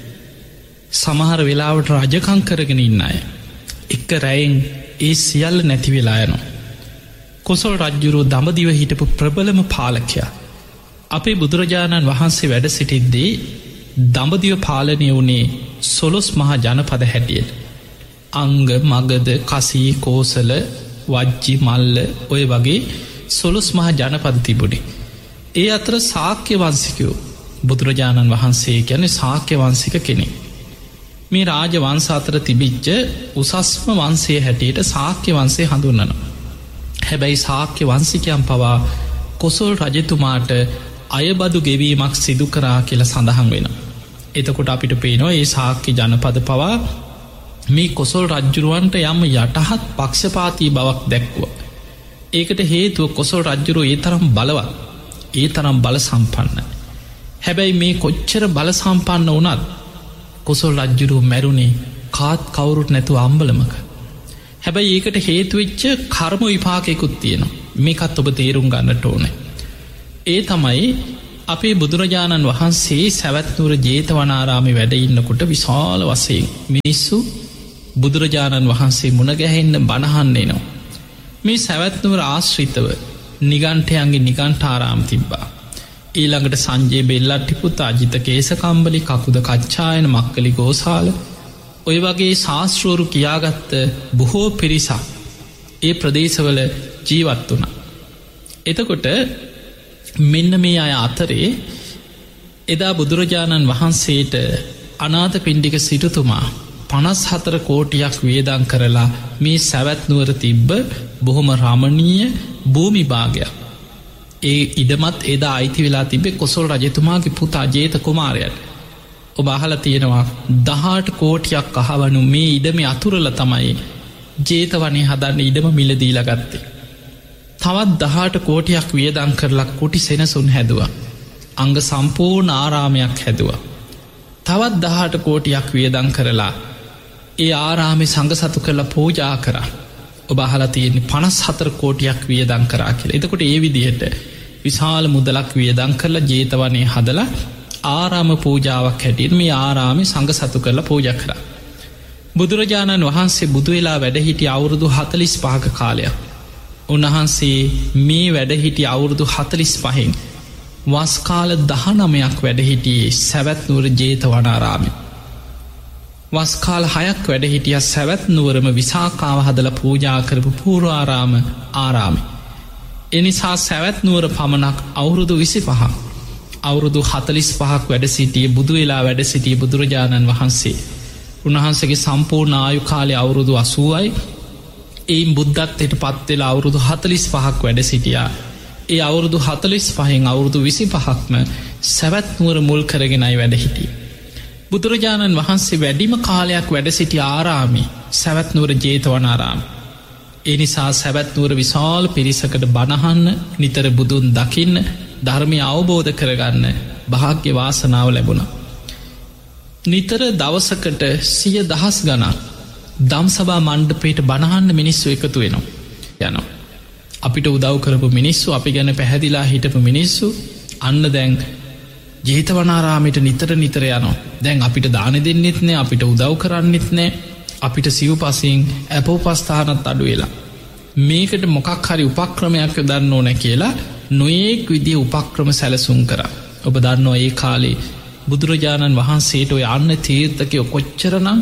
සමහර වෙලාවට රජකම් කරගෙන ඉන්න අය එක රැයෙන් ඒ සියල්ල නැති වෙලා යනවා. කොසල් රජ්ජුරුව දඹදිව හිටපු ප්‍රබලම පාලකයා. අපේ බුදුරජාණන් වහන්සේ වැඩ සිටිද්දී දඹදිව පාලනය වුණේ සොළොස් මහා ජනපද හැටියට. අංග මගද කසී කෝසල වජ්ජි මල්ල ඔය වගේ සොළොස් මහා ජනපද තිබුණේ. ඒ අතර ශාක්‍ය වංශිකයෝ බුදුරජාණන් වහන්සේ කියන්නේ ශාක්‍ය වංශික කෙනෙක්. මේ රාජ වංශ අතර තිබිච්ච උසස්ම වංශය හැටියට ශාක්‍ය වංශය හඳුන්වනවා. හැබැයි ශාක්‍ය වංශිකයන් පවා කොසල් රජතුමාට අයබදු ගෙවීමක් සිදු කරා කියලා සඳහන් වෙනවා. එතකොට අපිට පේනවා ඒ ශාක්‍ය ජනපද පවා මේ කොසල් රජ්ජුරුවන්ට යම් යටහත් පක්ෂපාතී බවක් දැක්වුවා. ඒකට හේතුව කොසල් රජ්ජුරුව ඒ තරම් බලවත්, ඒ තරම් බල සම්පන්නයි. හැබැයි මේ කොච්චර බල සම්පන්න වුණත් කොසල් රජ්ජුරුව මැරුණේ කාත් කවුරුත් නැතුව අම්බලමක. හැබැයි ඒකට හේතුවෙච්ච කර්ම විපාකයකුත් තියෙනවා. මේකත් ඔබ තේරුම් ගන්නට ඕනේ. ඒ තමයි අපේ බුදුරජාණන් වහන්සේ සැවැත්නුවර ජේතවනාරාමේ වැඩ ඉන්නකොට විශාල වශයෙන් මිනිස්සු බුදුරජාණන් වහන්සේ මුණගැහෙන්න බණහන්න එනවා. මේ සැවැත්නුවර ආශ්‍රිතව නිගණ්ඨයන්ගේ නිගණ්ඨාරාම තිබ්බා. ඊළඟට සංජය බෙල්ලට්ටිපුත් අජිත කේසකම්බලි කකුද කච්චායන මක්කලි ගෝසාල ඔය වගේ ශාස්ත්‍රෝරු කියාගත්ත බොහෝ පිරිසක් ඒ ප්‍රදේශවල ජීවත් වුණා. එතකොට මෙන්න මේ අය අතරේ එදා බුදුරජාණන් වහන්සේට අනාථ පිණ්ඩික සිටුතුමා පනස් හතර කෝටියක් වේදන් කරලා මේ සැවැත්නුවර තිබ්බ බොහොම රමණීය භූමි භාගයක්. ඒ ඉඩමත් එදා අයිති වෙලා තිබේ කොසල් රජතුමාගේ පුතා ජේත කුමාරයට. ඔබ අහලා තියෙනවා දහඅට කෝටියක් අහවනු මේ ඉඩම අතුරල තමයි ජේතවනේ හදන්න ඉඩම මිලදීලා ගත්තේ. තවත් දහඅට කෝටියක් වියදම් කරලා කුටි සෙනසුන් හැදුවා. අංග සම්පූර්ණ ආරාමයක් හැදුවා. තවත් දහඅට කෝටියක් වියදම් කරලා ඒ ආරාමේ සංඝසතු කරලා පූජා කරා. ඔබ අහලා තියෙන්නේ පනස් හතර කෝටියක් වියදම් කරා කියලා. එතකොට ඒ විදිහට විශාල මුදලක් වියදම් කරලා ජේතවනේ හදලා ආරාම පූජාවක් හැටියට මේ ආරාමේ සංඝසතු කරලා පූජා කරා. බුදුරජාණන් වහන්සේ බුදු වෙලා වැඩ හිටිය අවුරුදු හතළිස් පහක කාලයක්. උන්වහන්සේ මේ වැඩ හිටිය අවුරුදු හතළිස් පහෙන් වස් කාල දහනවයක් වැඩ හිටියේ සැවැත්නුවර ජේතවනාරාමේ. වස්කාල හයක් වැඩ හිටිය සැවැත් නුවරම විසාකාව හදල පූජා කරපු පූර්වාරාම ආරාමි. එනිසා සැවැත් නුවර පමණක් අවුරුදු විසි පහ අවුරුදු හතලිස් පහක් වැඩ සිටිය බුදු වෙලා වැඩ සිටිය බුදුරජාණන් වහන්සේ. උන්වහන්සගේ සම්පූර්ණ ආයු කාලය අවුරුදු අසූවයි. එයින් බුද්ධත්වයට පත්වෙලා අවුරුදු හතලිස් පහක් වැඩ සිටියා. ඒ අවුරුදු හතලිස් පහෙන් අවුරුදු විසි පහක්ම සැවැත් නුවර මුල් කරගෙනයි වැඩ හිටිය. බුදුරජාණන් වහන්සේ වැඩිම කාලයක් වැඩ සිටි ආරාමි සැවැත්නුවර ජේතවනාරාම. ඒ නිසා සැවැත්නුවර විශාල පිරිසකට බණහන්න නිතර බුදුන් දකින්න ධර්මය අවබෝධ කරගන්න භාග්‍ය වාසනාව ලැබුණ. නිතර දවසකට සිය දහස් ගණන් දම්සභා මණ්ඩපයට බණහන්න මිනිස්සු එකතු වෙනවා යනවා. අපිට උදව් කරපු මිනිස්සු අපි ගැන පැහැදිලා හිටපු මිනිස්සු අන්න දැන් ජේතවනාරාමයට නිතර නිතර යනවා. දැන් අපිට දාන දෙන්නෙත් නෑ අපිට උදව් කරන්නෙත් නෑ අපිට සිව් පසින් ඇපෝපස්ථානත් අඩු වෙලා. මේකට මොකක් හරි උපක්‍රමයක් දන්න ඕන කියලා නොයෙක් විදිය උපක්‍රම සැලසුම් කර. ඔබ දන්නවා ඒ කාලේ බුදුරජාණන් වහන්සේට ඔය අන්න තීර්ථකය කොච්චරනම්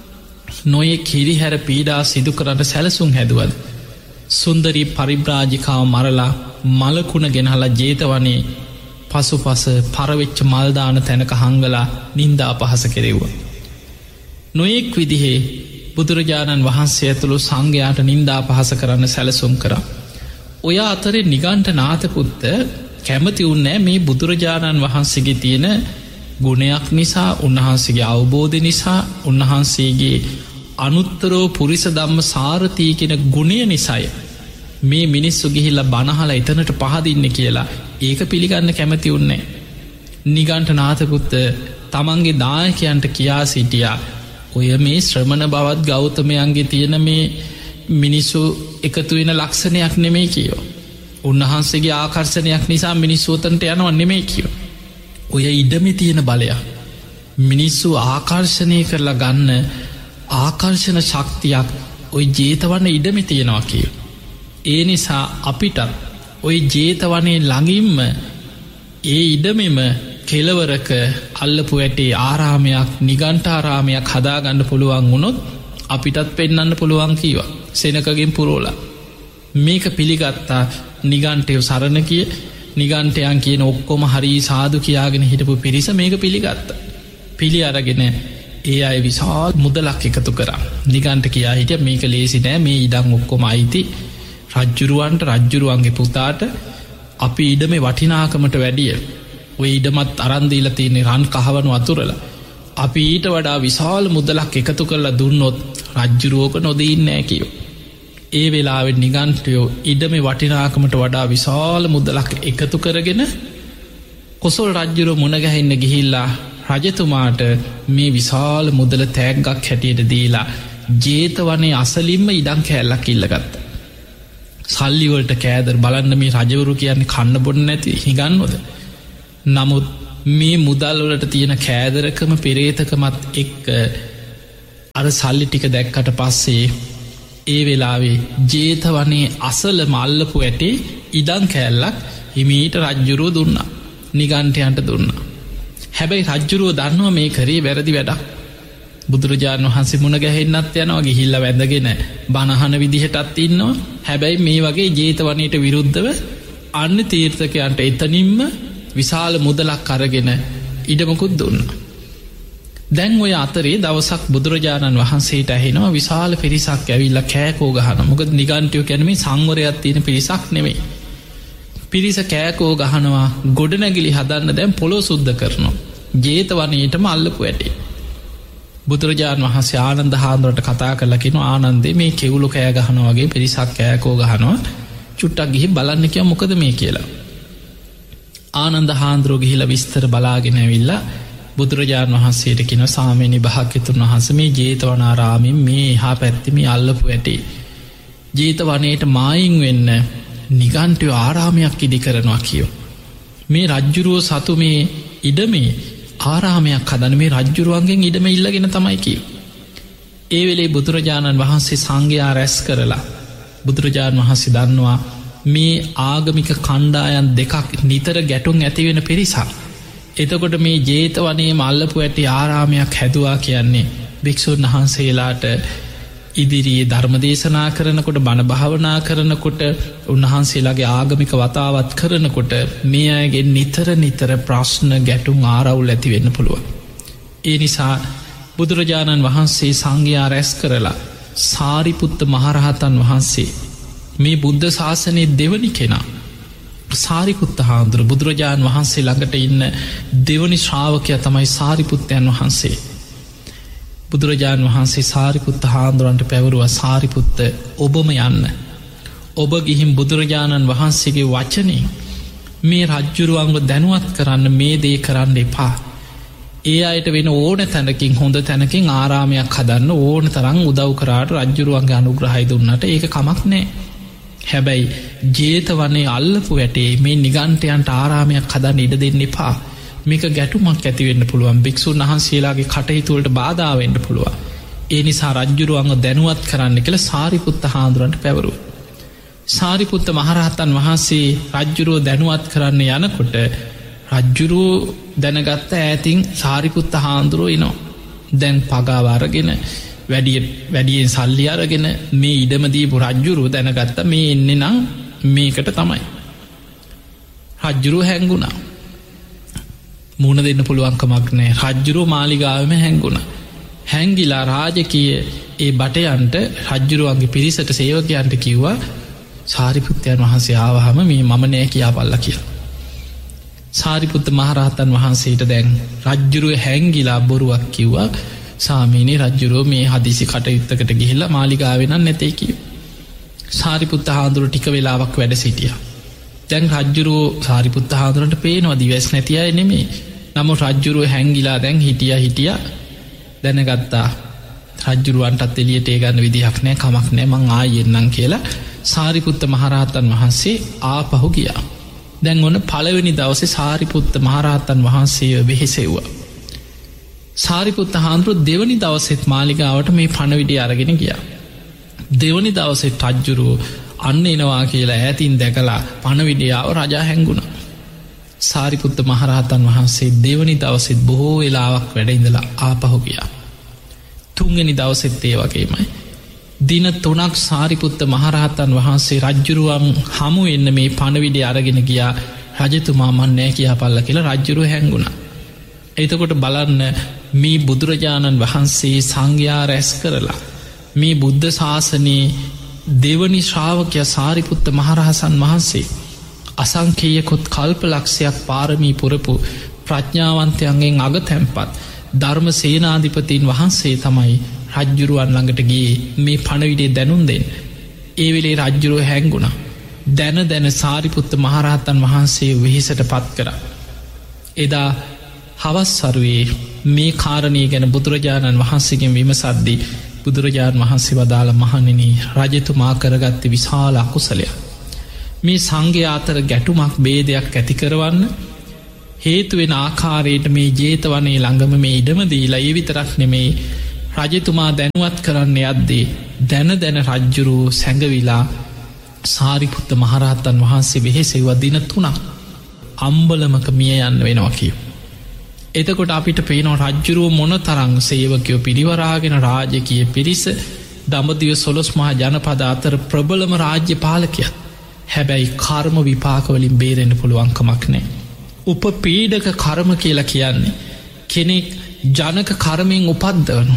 නොයේ කිරිහැර පීඩා සිදු කරන්න සැලසුම් හැදුවද. සුන්දරී පරිබ්‍රාජිකාව මරලා මලකුණ ගෙනහලා ජේතවනේ පසු පස පරවෙච්ච මල්දාන තැනක හංගලා නින්දා පහස කෙරෙව්ව. නොයෙක් විදිහේ බුදුරජාණන් වහන්සේ ඇතුළු සංඝයාට නින්දා පහස කරන්න සැලසුම් කර. ඔය අතරේ නිගන්ට නාතපුත්ත කැමති උන්නෑ මේ බුදුරජාණන් වහන්සේගේ තියෙන ගුණයක් නිසා උන්වහන්සේගේ අවබෝධ නිසා උන්වහන්සේගේ අනුත්තරෝ පුරිස ධම්ම සාරථී කෙන ගුණය නිසාය මේ මිනිස්සු ගිහිල්ල බණහල එතනට පහදින්න කියලා ඒක පිළිගන්න කැමති උන්නේ. නිගන්ට නාතකුත්ත තමන්ගේ දායකයන්ට කියා සිටියා ඔය මේ ශ්‍රමණ බවත් ගෞතමයන්ගේ තියෙන මේ මිනිස්සු එකතු වෙන ලක්ෂණයක් නෙමේ කියෝ. උන්වහන්සේගේ ආකර්ශණයක් නිසා මිනිස්සෝතන්ට යනවා නෙමේ කියෝ. ඔය ඉඩමි තියෙන බලයක් මිනිස්සු ආකර්ශණය කරලා ගන්න ආකර්ශණ ශක්තියක් ඔය ජේතවන්න ඉඩමි තියෙනවා කියෝ. ඒ නිසා අපිටත් ඔය ජේතවනේ ළඟින්ම ඒ ඉඩමෙම කෙලවරක අල්ලපු ඇටේ ආරාමයක් නිගන්ටාරාමයක් හදාගන්න පුළුවන් වුණොත් අපිටත් පෙන්නන්න පුළුවන් කීවා සෙනකගෙන් පුරෝලා. මේක පිළිගත්තා නිගන්ටයෝ සරණ කිය නිගන්ටයන් කියන ඔක්කොම හරි සාදු කියාගෙන හිටපු පිරිස මේක පිළිගත්ත. පිළි අරගෙන ඒ අය විශාල් මුදලක් එකතු කරා. නිගන්ට කියා හිටිය මේක ලේසි නෑ මේ ඉඩං ඔක්කොම අයිති රජ්ජුරුවන්ට රජ්ජුරුවන්ගේ පුතාට අපි ඉඩම වටිනාකමට වැඩිය ඔය ඉඩමත් අරන්දීල තියන්නේ රන් කහවනු අතුරල අපි ඊට වඩා විශාල මුදලක් එකතු කරලා දුන්නොත් රජ්ජුරුවෝක නොදීන්නෑ කියෝ. ඒ වෙලාවෙ නිගන්ටයෝ ඉඩම වටිනාකමට වඩා විශාල මුදලක් එකතු කරගෙන කොසොල් රජ්ජුරුව මුණගැහෙන්න ගිහිල්ලා රජතුමාට මේ විශාල මුදල තෑග්ගක් හැටියට දීලා ජේතවනේ අසලින්ම ඉඩං කෑල්ලක් ඉල්ලගත්ත. සල්ලිවලට කෑදර බලන්න මේ රජවරු කියන්නේ කන්න බොන්න නැති හිගන්නොද. නමුත් මේ මුදල්වලට තියෙන කෑදරකම පෙරේතකමත් එක්ක අර සල්ලි ටික දැක්කට පස්සේ ඒ වෙලාවේ ජේතවනේ අසල මල්ලපු ඇටේ ඉඩං කෑල්ලක් හිමීට රජ්ජුරුව දුන්නා නිගන්ටයන්ට දුන්නා. හැබැයි රජ්ජුරුව දන්නවා මේ කරේ වැරදි වැඩක්. බුදුරජාණන් වහන්සේ මුණ ගැහෙන්නත් යනවා ගිහිල්ල වැඳගෙන බණහන විදිහටත් ඉන්නවා. හැබැයි මේ වගේ ජේතවනයට විරුද්ධව අන්න තීර්ථකයන්ට එතනින්ම විශාල මුදලක් අරගෙන ඉඩමකුත් දුන්න. දැන් ඔය අතරේ දවසක් බුදුරජාණන් වහන්සේට ඇහෙනවා විශාල පිරිසක් ඇවිල්ල කෑකෝ ගහන මොකද නිගන්ටයෝ කැනීම සංවරයක් තියෙන පිරිසක් නෙමෙයි. පිරිස කෑකෝ ගහනවා ගොඩනැගිලි හදන්න දැන් පොලෝ සුද්ධ කරනවා. ජේතවනයටම අල්ලපු ඇටේ. බුදුරජාණන් වහන්සේ ආනන්ද හාන්දුරට කතා කරලකින ආනන්දේ මේ කෙවුලු කෑ ගහනවගේ පිරිසක් කෑකෝ ගහනවා චුට්ටක් ගිහි බලන්න කිය මොකද මේ කියලා. ආනන්ද හාන්දුරෝ ගිහිල විස්තර බලාගෙන ඇවිල්ලා බුදුරජාණන් වහන්සේට කින සාමයනි භාග්‍යතුන් වහන්ස මේ ජේතවනාරාමින් මේ හා පැත්තිමි අල්ලපු ඇටේ. ජේතවනයට මායින් වෙන්න නිගන්ටයෝ ආරාමයක් ඉදි කරනවා කියෝ. මේ රජ්ජුරුවෝ සතු මේ ඉඩමේ ආරාමයක් හදන මේ රජ්ජුරුවන්ගෙන් ඉඩම ඉල්ලගෙන තමයි කියෝ. ඒ වෙලේ බුදුරජාණන් වහන්සේ සංඝයා රැස් කරලා බුදුරජාණන් වහන්සේ දන්නවා මේ ආගමික කණ්ඩායන් දෙකක් නිතර ගැටුම් ඇතිවෙන පිරිසක්. එතකොට මේ ජේතවනේ මල්ලපු ඇති ආරාමයක් හැදවා කියන්නේ භික්ෂුන් වහන්සේලාට ඉදිරියේ ධර්ම දේශනා කරනකොට බණ භාවනා කරනකොට උන්වහන්සේලාගේ ආගමික වතාවත් කරනකොට මේ අයගේ නිතර නිතර ප්‍රශ්න ගැටුම් ආරවුල් ඇති වෙන්න පුළුවන්. ඒ නිසා බුදුරජාණන් වහන්සේ සංඝයා රැස් කරලා සාරිපුත්ත මහරහතන් වහන්සේ මේ බුද්ධ ශාසනයේ දෙවනි කෙනා සාරිපුත්ත හාමුදුර බුදුරජාණන් වහන්සේ ළඟට ඉන්න දෙවනි ශ්‍රාවකයා තමයි සාරිපුත්තයන් වහන්සේ. බුදුරජාණන් වහන්සේ සාරිපුත්ත හාමුදුරන්ට පැවරුව සාරිපුත්ත ඔබම යන්න. ඔබ ගිහිම් බුදුරජාණන් වහන්සේගේ වචනේ මේ රජ්ජුරුවන්ව දැනුවත් කරන්න මේ දේ කරන්න එපා. ඒ අයට වෙන ඕන තැනකින් හොඳ තැනකින් ආරාමයක් හදන්න ඕන තරම් උදව් කරාට රජ්ජුරුවන්ගේ අනුග්‍රහය දුන්නට ඒක කමක් නෑ. හැබැයි ජේතවනේ අල්ලපු වැටේ මේ නිගන්ටයන්ට ආරාමයක් හදන්න ඉඩ දෙන්න එපා. මේක ගැටුමක් ඇතිවෙන්න පුළුවන් භික්ෂුන් වහන්සේලාගේ කටයුතුවලට බාධාවෙන්ට පුළුවන්. ඒ නිසා රජ්ජුරුවන්ව දැනුවත් කරන්න කියලා සාරිපුත්ත හාමුදුරන්ට පැවරුව. සාරිපුත්ත මහරහතන් වහන්සේ රජ්ජුරුව දැනුවත් කරන්න යනකොට රජ්ජුරුව දැනගත්ත ඈතින් සාරිපුත්ත හාමුදුරුව එනවා. දැන් පගාවාරගෙන වැඩිය වැඩියෙන් සල්ලි අරගෙන මේ ඉඩමදීපු රජ්ජුරුව දැනගත්ත මේ එන්නේ නම් මේකට තමයි. රජ්ජුරුව හැංගුණා. මුණ දෙන්න පුළුවන්කමක් නෑ. රජ්ජුරුව මාලිගාවම හැංගුණ. හැංගිලා රාජකීය ඒ බටයන්ට රජ්ජුරුවන්ගේ පිරිසට සේවකයන්ට කිව්වා සාරිපුත්තයන් වහන්සේ ආවහම මේ මම නෑ කියාපල්ල කියලා. සාරිපුත්ත මහරහතන් වහන්සේට දැන් රජ්ජුරුව හැංගිලා බොරුවක් කිව්වා සාමීනි රජ්ජුරුව මේ හදිසි කටයුත්තකට ගිහිල්ලා මාලිගාවෙනන් නැතේ කිව්. සාරිපුත්ත හාමුදුරු ටික වෙලාවක් වැඩ සිටිය. දැන් රජ්ජුරුව සාරිපුත්ත හාමුදුරන්ට පේනවා දිවස් නැතිය නෙමේ. නමුත් රජ්ජුරුව හැංගිලා දැන් හිටිය හිටිය දැනගත්තා රජ්ජුරුවන්ටත් එලියට ඒ ගන්න විදිහක් නෑ කමක් නෑ මං ආයෙන්නම් කියලා සාරිපුත්ත මහරහතන් වහන්සේ ආපහු ගියා. දැන් ඔන්න පළවෙනි දවසේ සාරිපුත්ත මහරහතන් වහන්සේ වෙහෙසෙව්වා. සාරිපුත්ත හාමුදුරුවෝ දෙවනි දවසෙත් මාලිගාවට මේ පණවිඩිය අරගෙන ගියා. දෙවනි දවසෙත් රජ්ජුරුව අන්න එනවා කියලා ඈතින් දැකලා පණවිඩියාව රජා හැංගුණ. සාරිපුත්ත මහරහතන් වහන්සේ දෙවනි දවසෙත් බොහෝ වෙලාවක් වැඩඉඳලා ආපහු ගියා. තුන්ගනි දවසෙත් ඒ වගේමයි. දින තුනක් සාරිපුත්ත මහරහතන් වහන්සේ රජ්ජුරුවම් හමු එන්න මේ පණවිඩිය අරගෙන ගියා රජතුමා මන් නෑ කියාපල්ල කියලා රජ්ජුරුව හැංගුණ. එතකොට බලන්න මේ බුදුරජාණන් වහන්සේ සංඝයා රැස් කරලා මේ බුද්ධ ශාසනයේ දෙවනි ශ්‍රාවකය සාරිපුත්ත මහරහසන් වහන්සේ අසංකේයකොත් කල්ප ලක්ෂයක් පාරමී පුරපු ප්‍රඥාවන්තයන්ගෙන් අග තැන්පත් ධර්ම සේනාධිපතින් වහන්සේ තමයි රජ්ජුරුවන් ළඟට ගියේ මේ පණවිඩේ දැනුම් දෙන්න. ඒ වෙලේ රජ්ජුරුව හැංගුණ. දැන දැන සාරිපුත්ත මහරහතන් වහන්සේ වෙහෙසට පත් කර. එදා හවස් සරුවේ මේ කාරණය ගැන බුදුරජාණන් වහන්සේගෙන් විමසද්දී බුදුරජාණන් වහන්සේ වදාළ මහණෙනි රජතුමා කරගත්ත විශාල අකුසලයක්. මේ සංඝයා අතර ගැටුමක් බේදයක් ඇති කරවන්න හේතුවෙන ආකාරයට මේ ජේතවනේ ළඟම මේ ඉඩම දීලා ඒ විතරක් නෙමේ රජතුමා දැනුවත් කරන්න යද්දී දැන දැන රජ්ජුරුව සැඟවිලා සාරිපුත්ත මහරහතන් වහන්සේ වෙහෙසෙව්ව දින තුනක් අම්බලමක මිය යන්න වෙනවා කියව. එතකොට අපිට පේනෝ රජ්ජුරුව මොන තරං සේවකයෝ පිරිවරාගෙන රාජකය පිරිස දඹදිව සොළොස් මහා ජනපද අතර ප්‍රබලම රාජ්‍ය පාලකයක්. හැබැයි කර්ම විපාකවලින් බේරෙන්න්න පුළුවන්කමක් නෑ. උප පීඩක කර්ම කියලා කියන්නේ කෙනෙක් ජනක කර්මයෙන් උපද්දවනු.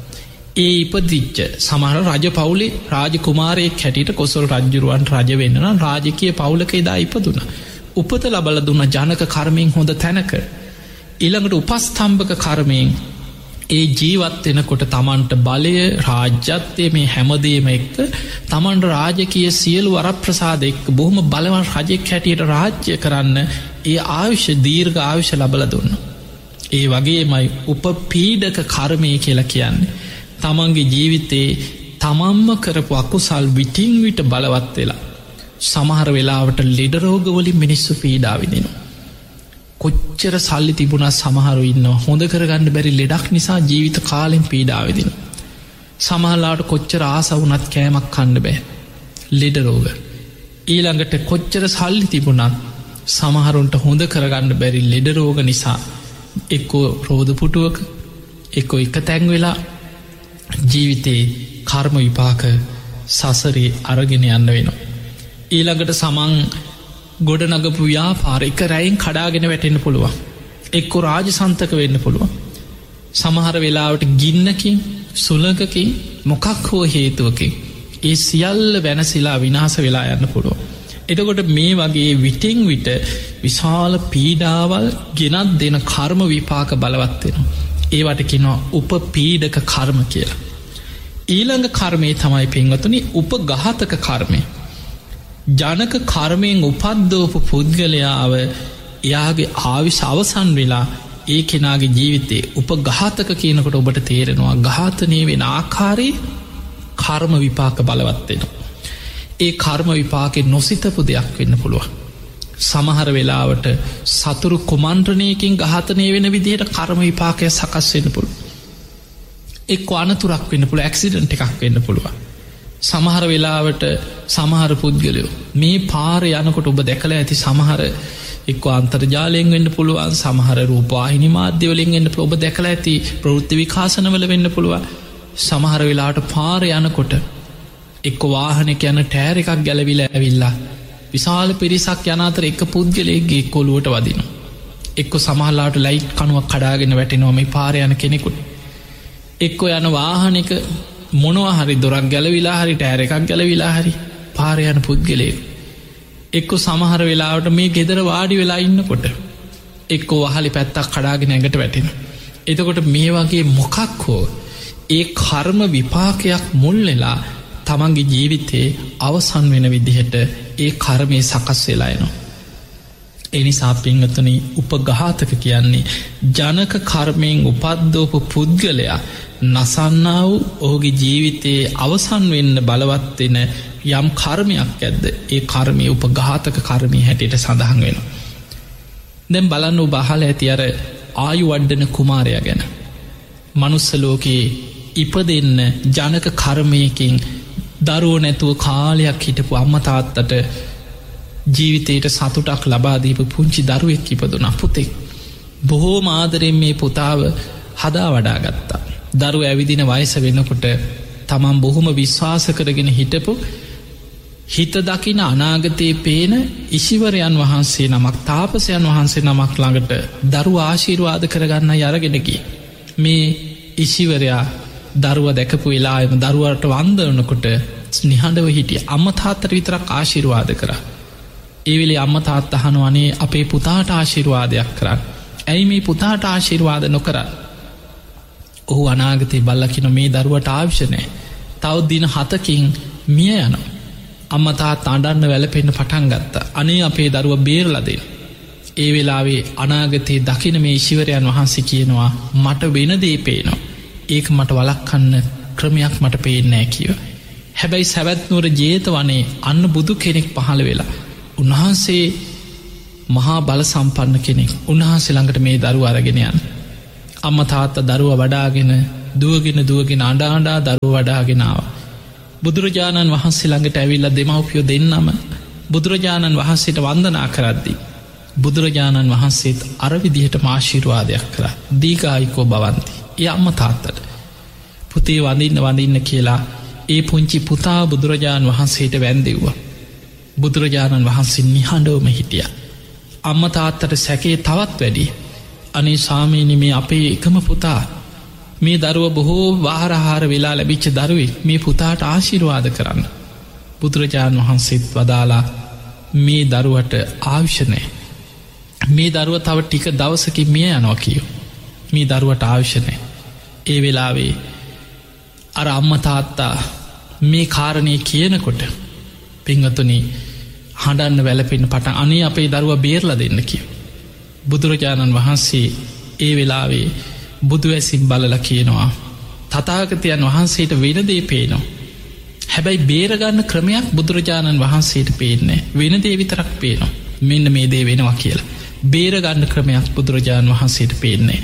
ඒ ඉපදිච්ච සමහර රජ පවුලේ රාජ කුමාරයෙක් හැටියට කොසල් රජ්ජුරුවන් රජ වෙන්න රාජකය පවුලක එදා ඉපදුන. උපත ලබල දුන්න ජනක කර්මයෙන් හොඳ තැනක ඊළඟට උපස්ථම්භක කර්මයෙන් ඒ ජීවත්වෙනකොට තමන්ට බලය රාජ්‍යත්වය මේ හැමදේම එක්ක තමන්ට රාජකය සියලු වරප්‍රසාද එක්ක බොහොම බලවන් රජෙක් හැටියට රාජ්‍ය කරන්න ඒ ආවිශ්‍ය දීර්ඝ ආවිශ්‍ය ලබල දුන්න. ඒ වගේමයි උප පීඩක කර්මය කියලා කියන්නේ. තමන්ගේ ජීවිතේ තමම්ම කරපු අකුසල් විටින් විට බලවත් වෙලා සමහර වෙලාවට ලෙඩරෝගවලින් මිනිස්සු පීඩාවිදිනවා. කොච්චර සල්ලි තිබුණා සමහරු ඉන්න හොඳ කරගන්න බැරි ලෙඩක් නිසා ජීවිත කාලෙන් පීඩාවිදින. සමහලාට කොච්චර ආසවුනත් කෑමක් කන්න බෑ ලෙඩරෝග. ඊළඟට කොච්චර සල්ලි තිබුණත් සමහරුන්ට හොඳ කරගන්න බැරි ලෙඩරෝග නිසා එක්කෝ රෝධ පුටුවක එක්කෝ එක තැන් වෙලා ජීවිතේ කර්ම විපාක සසරේ අරගෙන යන්න වෙනවා. ඊළඟට සමන් ගොඩනගපු ව්‍යාපාර එක රැයින් කඩාගෙන වැටෙන්න පුළුවන්. එක්කො රාජසන්තක වෙන්න පුළුවන්. සමහර වෙලාවට ගින්නකින් සුළඟකින් මොකක් හෝ හේතුවකින් ඒ සියල්ල වෙනසිලා විනාස වෙලා යන්න පුළුවන්. එතකොට මේ වගේ විටින් විට විශාල පීඩාවල් ගෙනත් දෙන කර්ම විපාක බලවත්වෙනවා. ඒවට කෙනවා උපපීඩක කර්ම කියලා. ඊළඟ කර්මය තමයි පින්වතුනි උපඝාතක කර්මය. ජනක කර්මයෙන් උපද්දෝපු පුද්ගලයාව එයාගේ ආවිශ අවසන් වෙලා ඒ කෙනාගේ ජීවිතේ උපඝාතක කියනකොට ඔබට තේරෙනවා ඝාතනය වෙන ආකාරයේ කර්ම විපාක බලවත්වෙනවා. ඒ කර්ම විපාකෙ නොසිතපු දෙයක් වෙන්න පුළුවන්. සමහර වෙලාවට සතුරු කුමන්ත්‍රණයකින් ඝාතනය වෙන විදිහට කර්ම විපාකය සකස් වෙන්න පුළුවන්. එක් අනතුරක් වෙන්න පුළුවන්, ඇක්සිඩන්ට් එකක් වෙන්න පුළුවන්. සමහර වෙලාවට සමහර පුද්ගලයෝ මේ පාරේ යනකොට ඔබ දැකලා ඇති සමහර එක්ක අන්තර්ජාලයෙන් වෙන්න පුළුවන්, සමහර රූපවාහිනී මාධ්‍ය වලින් වෙන්න පුළුවන්, ඔබ දැකලා ඇති ප්‍රවෘත්ති විකාශනවල වෙන්න පුළුවන්. සමහර වෙලාවට පාරේ යනකොට එක්ක වාහනයක යන ටයර් එකක් ගැලවිලා ඇවිල්ලා විශාල පිරිසක් යන අතර එක පුද්ගලයෙක්ගේ කොළුවට වදිනවා. එක්ක සමහරලාට ලයිට් කණුවක් කඩාගෙන වැටෙනවා මේ පාරේ යන කෙනෙකුට. එක්ක යන වාහනයක මොනවා හරි දොරක් ගැලවිලා හරි ටයර් එකක් ගැලවිලා හරි පාරේ යන පුද්ගලයෙක්. එක්ක සමහර වෙලාවට මේ ගෙදර වාඩි වෙලා ඉන්නකොට එක්ක වහලි පැත්තක් කඩාගෙන ඇඟට වැටෙනවා. එතකොට මේ වගේ මොකක් හෝ ඒ කර්ම විපාකයක් මුල් වෙලා තමන්ගේ ජීවිතේ අවසන් වෙන විදිහට ඒ කර්මය සකස් වෙලා එනවා. එනිසා පින්වතුනි උපඝාතක කියන්නේ ජනක කර්මයෙන් උපද්දෝපු පුද්ගලයා නසන්නා වූ ඔහුගේ ජීවිතයේ අවසන් වෙන්න බලවත් වෙන යම් කර්මයක් ඇද්ද ඒ කර්මය උපඝාතක කර්මය හැටියට සඳහන් වෙනවා. දැන් බලන්න ඔබ අහලා ඇති අර ආයු වඩන කුමාරයා ගැන. මනුස්ස ලෝකයේ ඉපදෙන්න ජනක කර්මයකින් දරුවෝ නැතුව කාලයක් හිටපු අම්මා තාත්තට ජීවිතයට සතුටක් ලබා දීපු පුංචි දරුවෙක් ඉපදුණා පුතෙක්. බොහෝම ආදරෙන් මේ පුතාව හදා වඩා ගත්තා. දරුවා ඇවිදින වයස වෙනකොට තමන් බොහොම විශ්වාස කරගෙන හිටපු හිත දකින අනාගතයේ පේන ඉසිවරයන් වහන්සේ නමක්, තාපසයන් වහන්සේ නමක් ළඟට දරුවා ආශිර්වාද කරගන්න අරගෙන ගියේ. මේ ඉසිවරයා දරුවා දැකපු වෙලාවෙම දරුවාට වන්දනකොට නිහඬව හිටිය. අම්මා තාත්තට විතරක් ආශිර්වාද කරා. ඒ වෙලේ අම්මා තාත්තා අහනවා අනේ අපේ පුතාට ආශිර්වාදයක් කරන්න. ඇයි මේ පුතාට ආශිර්වාද නොකරන්නේ? ඔහු අනාගතේ බලලා කියන මේ දරුවට අවශ්‍ය නැහැ. තව දින හතකින් මිය යනවා. අම්මා තාත්තා අඬන්න වැළපෙන්න පටන් ගත්තා. අනේ අපේ දරුවා බේරලා දෙන්න. ඒ වෙලාවේ අනාගතේ දකින මේ ඊශ්වරයන් වහන්සේ කියනවා මට වෙන දේ පේනවා. ඒක මට වළක්වන්න ක්‍රමයක් මට පේන්නේ නැහැ කියලා. හැබැයි සවැත් නුවර ජේතවනේ අන්න බුදු කෙනෙක් පහළ වෙලා. උන්වහන්සේ මහා බල සම්පන්න කෙනෙක්. උන්වහන්සේ ළඟට මේ දරුවා අරගෙන යන්න. අම්මා තාත්තා දරුවා වඩාගෙන දුවගෙන දුවගෙන අඬ අඬා දරුවා වඩාගෙන ආවා. බුදුරජාණන් වහන්සේ ළඟට ඇවිල්ලා දෙමව්පියෝ දෙන්නම බුදුරජාණන් වහන්සේට වන්දනා කරද්දී බුදුරජාණන් වහන්සේත් අර විදිහටම ආශිර්වාදයක් කරා. දීඝායුකෝ භවන්ති. ඒ අම්මා තාත්තට පුතේ වඳින්න වඳින්න කියලා ඒ පුංචි පුතා බුදුරජාණන් වහන්සේට වැන්දෙව්වා. බුදුරජාණන් වහන්සේ නිහඬවම හිටියා. අම්මා තාත්තට සැකේ තවත් වැඩි. අනේ ස්වාමීනි මේ අපේ එකම පුතා, මේ දරුව බොහෝ වාහාරහාර වෙලා ලැබිච්ච දරුවෙක්, මේ පුතාට ආශිර්වාද කරන්න. බුදුරජාණන් වහන්සේත් වදාලා මේ දරුවට අවශ්‍ය නැහැ. මේ දරුව තව ටික දවසකින් මිය යනවා කියෝ. මේ දරුවට අවශ්‍ය නැහැ. ඒ වෙලාවේ අර අම්මා තාත්තා මේ කාරණේ කියනකොට පින්වතුනි හඬන්න වැළපෙන්න පටන් අනේ අපේ දරුවා බේරලා දෙන්න කියෝ. බුදුරජාණන් වහන්සේ ඒ වෙලාවේ බුදුවැසින් බලලා කියනවා තථාගතයන් වහන්සේට වෙන දේ පේනවා. හැබැයි බේරගන්න ක්‍රමයක් බුදුරජාණන් වහන්සේට පේන්නේ. වෙන දේ විතරක් පේනවා. මෙන්න මේ දේ වෙනවා කියලා. බේරගන්න ක්‍රමයක් බුදුරජාණන් වහන්සේට පේන්නේ.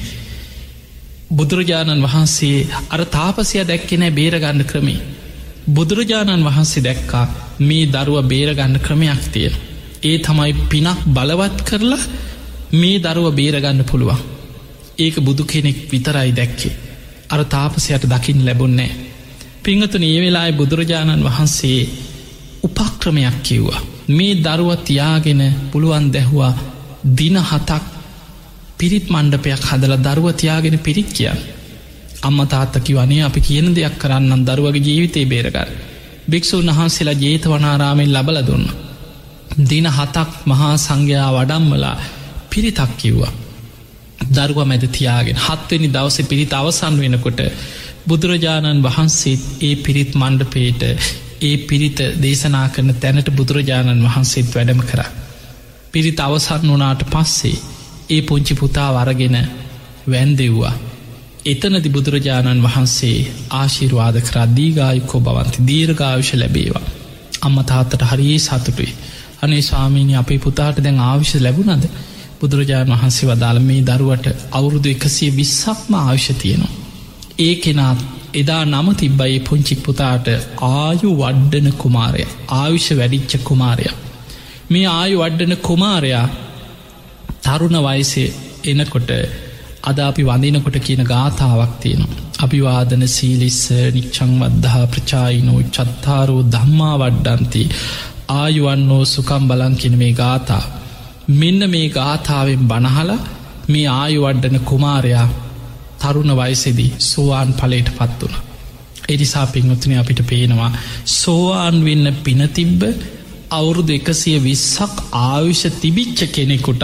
බුදුරජාණන් වහන්සේ අර තාපසයා දැක්කේ නැහැ බේරගන්න ක්‍රමේ. බුදුරජාණන් වහන්සේ දැක්කා මේ දරුවා බේරගන්න ක්‍රමයක් තියෙනවා. ඒ තමයි පිනක් බලවත් කරලා මේ දරුවා බේරගන්න පුළුවන්. ඒක බුදු කෙනෙක් විතරයි දැක්කේ. අර තාපසයට දකින්න ලැබුන්නේ. පිංගතුනි ඒ වෙලාවේ බුදුරජාණන් වහන්සේ උපක්‍රමයක් කිව්වා. මේ දරුවා තියාගෙන පුළුවන් දැහුවා දින හතක් පිරිත් මණ්ඩපයක් හදලා දරුවා තියාගෙන පිරිත් කියන්න. අම්මා තාත්තා කිව්වනේ අපි කියන දෙයක් කරන්නම් දරුවගේ ජීවිතේ බේරගන්න. භික්ෂුන් වහන්සේලා ජේතවනාරාමයෙන් ලබලා දුන්නා. දින හතක් මහා සංඝයා වඩම්මලා පිරිතක් කිව්වා. දරුවා මැද තියාගෙන හත්වෙනි දවසේ පිරිත අවසන් වෙනකොට බුදුරජාණන් වහන්සේ ඒ පිරිත් මණ්ඩපේට ඒ පිරිත දේශනා කරන තැනට බුදුරජාණන් වහන්සේත් වැඩම කරා. පිරිත අවසන් වුණාට පස්සේ ඒ පුංචි පුතා වරගෙන වැන්දෙව්වා. එතනදි බුදුරජාණන් වහන්සේ ආශිර්වාද කරා දීර්ඝායුකෝ භවන්ති දීර්ඝායුෂ ලැබේවා. අම්මා තාත්තට හරිය සතුටුයි. අනේ ස්වාමීනි අපේ පුතාට දැන් ආයුෂ ලැබුණාද? බුදුරජාණන් වහන්සේ වදාළ මේ දරුවට අවුරුදු එකසිය විස්සක්ම ආයුෂ තියෙනවා. ඒ කෙනා එදා නම තිබ්බයි පුංචි පුතාට ආයු වඩ්ඩන කුමාරයා. ආයුෂ වැඩිච්ච කුමාරයා. මේ ආයු වඩ්ඩන කුමාරයා තරුණ වයසේ එනකොට අද අපි වඳිනකොට කියන ගාථාවක් තියෙනවා. අභිවාදන සීලිස්ස නිච්ඡං වද්ධා ප්‍රචායිනෝ චත්තාරෝ ධම්මා වඩ්ඩන්ති ආයුවන්නෝ සුකම් බලං කියන මේ ගාථා. මෙන්න මේ ගාථාවෙන් බණහලා මේ ආයු වඩ්ඩන කුමාරයා තරුණ වයසේදී සෝවාන් ඵලයට පත් වුණා. ඒ නිසා පින්වත්නි අපිට පේනවා සෝවාන් වෙන්න පින තිබ්බ අවුරුදු එකසිය විස්සක් ආයුෂ තිබිච්ච කෙනෙකුටත්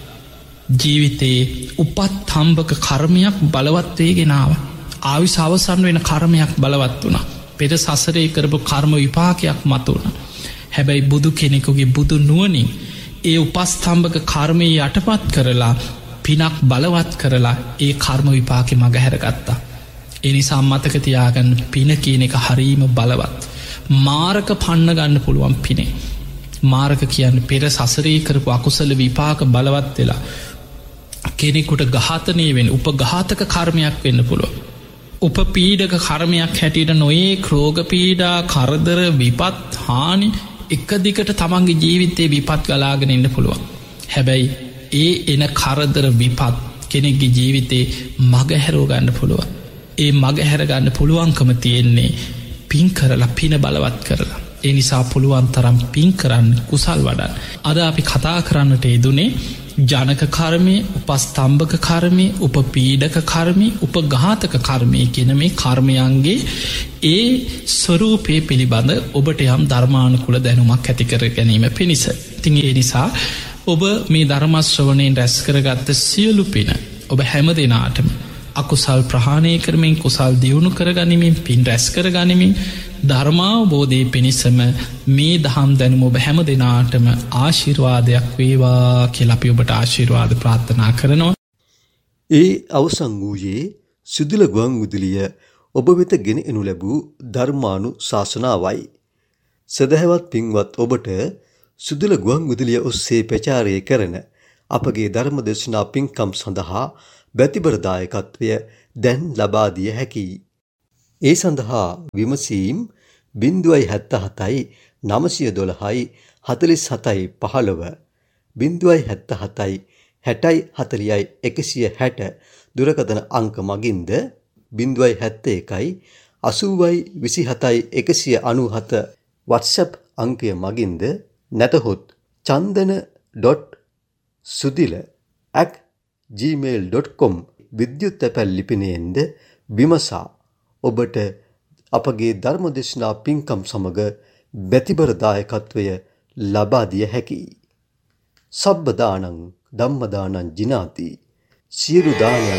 ජීවිතේ උපත් හම්බක කර්මයක් බලවත් වේගෙන ආවා. ආයුෂ අවසන් වෙන කර්මයක් බලවත් වුණා. පෙර සසරේ කරපු කර්ම විපාකයක් මතුවුණා. හැබැයි බුදු කෙනෙකුගේ බුදු නුවණින් ඒ උපස්ථම්භක කර්මයේ යටපත් කරලා පිනක් බලවත් කරලා ඒ කර්ම විපාකේ මගහැරගත්තා. ඒ නිසා මතක තියාගන්න පින කියන එක හරීම බලවත්. මාරක පන්න ගන්න පුළුවන් පිනේ. මාරක කියන්නේ පෙර සසරේ කරපු අකුසල විපාක බලවත් වෙලා කෙනෙකුට ඝාතනය වෙන උපඝාතක කර්මයක් වෙන්න පුළුවන්. උපපීඩක කර්මයක් හැටියට නොයේ රෝග පීඩා කරදර විපත් හානි එක දිගට තමන්ගේ ජීවිතේ විපත් ගලාගෙන ඉන්න පුළුවන්. හැබැයි ඒ එන කරදර විපත් කෙනෙක්ගේ ජීවිතේ මගහැරෝ ගන්න පුළුවන්. ඒ මගහැරගන්න පුළුවන්කම තියෙන්නේ පින් කරලා පින බලවත් කරලා. ඒ නිසා පුළුවන් තරම් පින් කරන්න කුසල් වඩන්න. අද අපි කතා කරන්නට යෙදුනේ ජනක කර්මය, උපස්තම්භක කර්මය, උපපීඩක කර්මය, උපඝාතක කර්මය කියන මේ කර්මයන්ගේ ඒ ස්වරූපය පිළිබඳ ඔබට යම් ධර්මානුකූල දැනුමක් ඇති කර ගැනීම පිණිස. ඉතින් ඒ නිසා ඔබ මේ ධර්ම ශ්‍රවණයෙන් රැස් කරගත්ත සියලු පින ඔබ හැම දිනාටම අකුසල් ප්‍රහාණය කරමින් කුසල් දියුණු කරගනිමින් පින් රැස් කරගනිමින් ධර්මාවබෝධය පිණිසම මේ දහම් දැනුම ඔබ හැම දෙනාටම ආශිර්වාදයක් වේවා කියලා අපි ඔබට ආශිර්වාද ප්‍රාර්ථනා කරනවා. ඒ අවසන් වූයේ සුදුල ගුවන් විදුලිය ඔබ වෙත ගෙන එනු ලැබූ ධර්මානු ශාසනාවයි. සදහවත් පින්වත් ඔබට සුදුල ගුවන් විදුලිය ඔස්සේ ප්‍රචාරය කරන අපගේ ධර්ම දේශනා පින්කම් සඳහා බැතිබර දායකත්වය දැන් ලබා දිය හැකියි. ඒ සඳහා විමසීම් බිංදුවයි හැත්තෑ හතයි නවසිය දොළහයි හතළිස් හතයි පහළොව බිංදුවයි හැත්තෑ හතයි හැටයි හතළිහයි එකසිය හැට දුරකථන අංක මගින්ද බිංදුවයි හැත්තෑ එකයි අසූවයි විසිහතයි එකසිය අනූහත WhatsApp අංකය මගින්ද නැතහොත් චන්දන.සුදිල at gmail dot com විද්‍යුත් තැපැල් ලිපිනයෙන්ද විමසා ඔබට අපගේ ධර්මදේශනා පින්කම් සමග බැතිබර දායකත්වය ලබා දිය හැකියි. සබ්බ දානං ධම්ම දානං ජිනාති සියලු දානයන්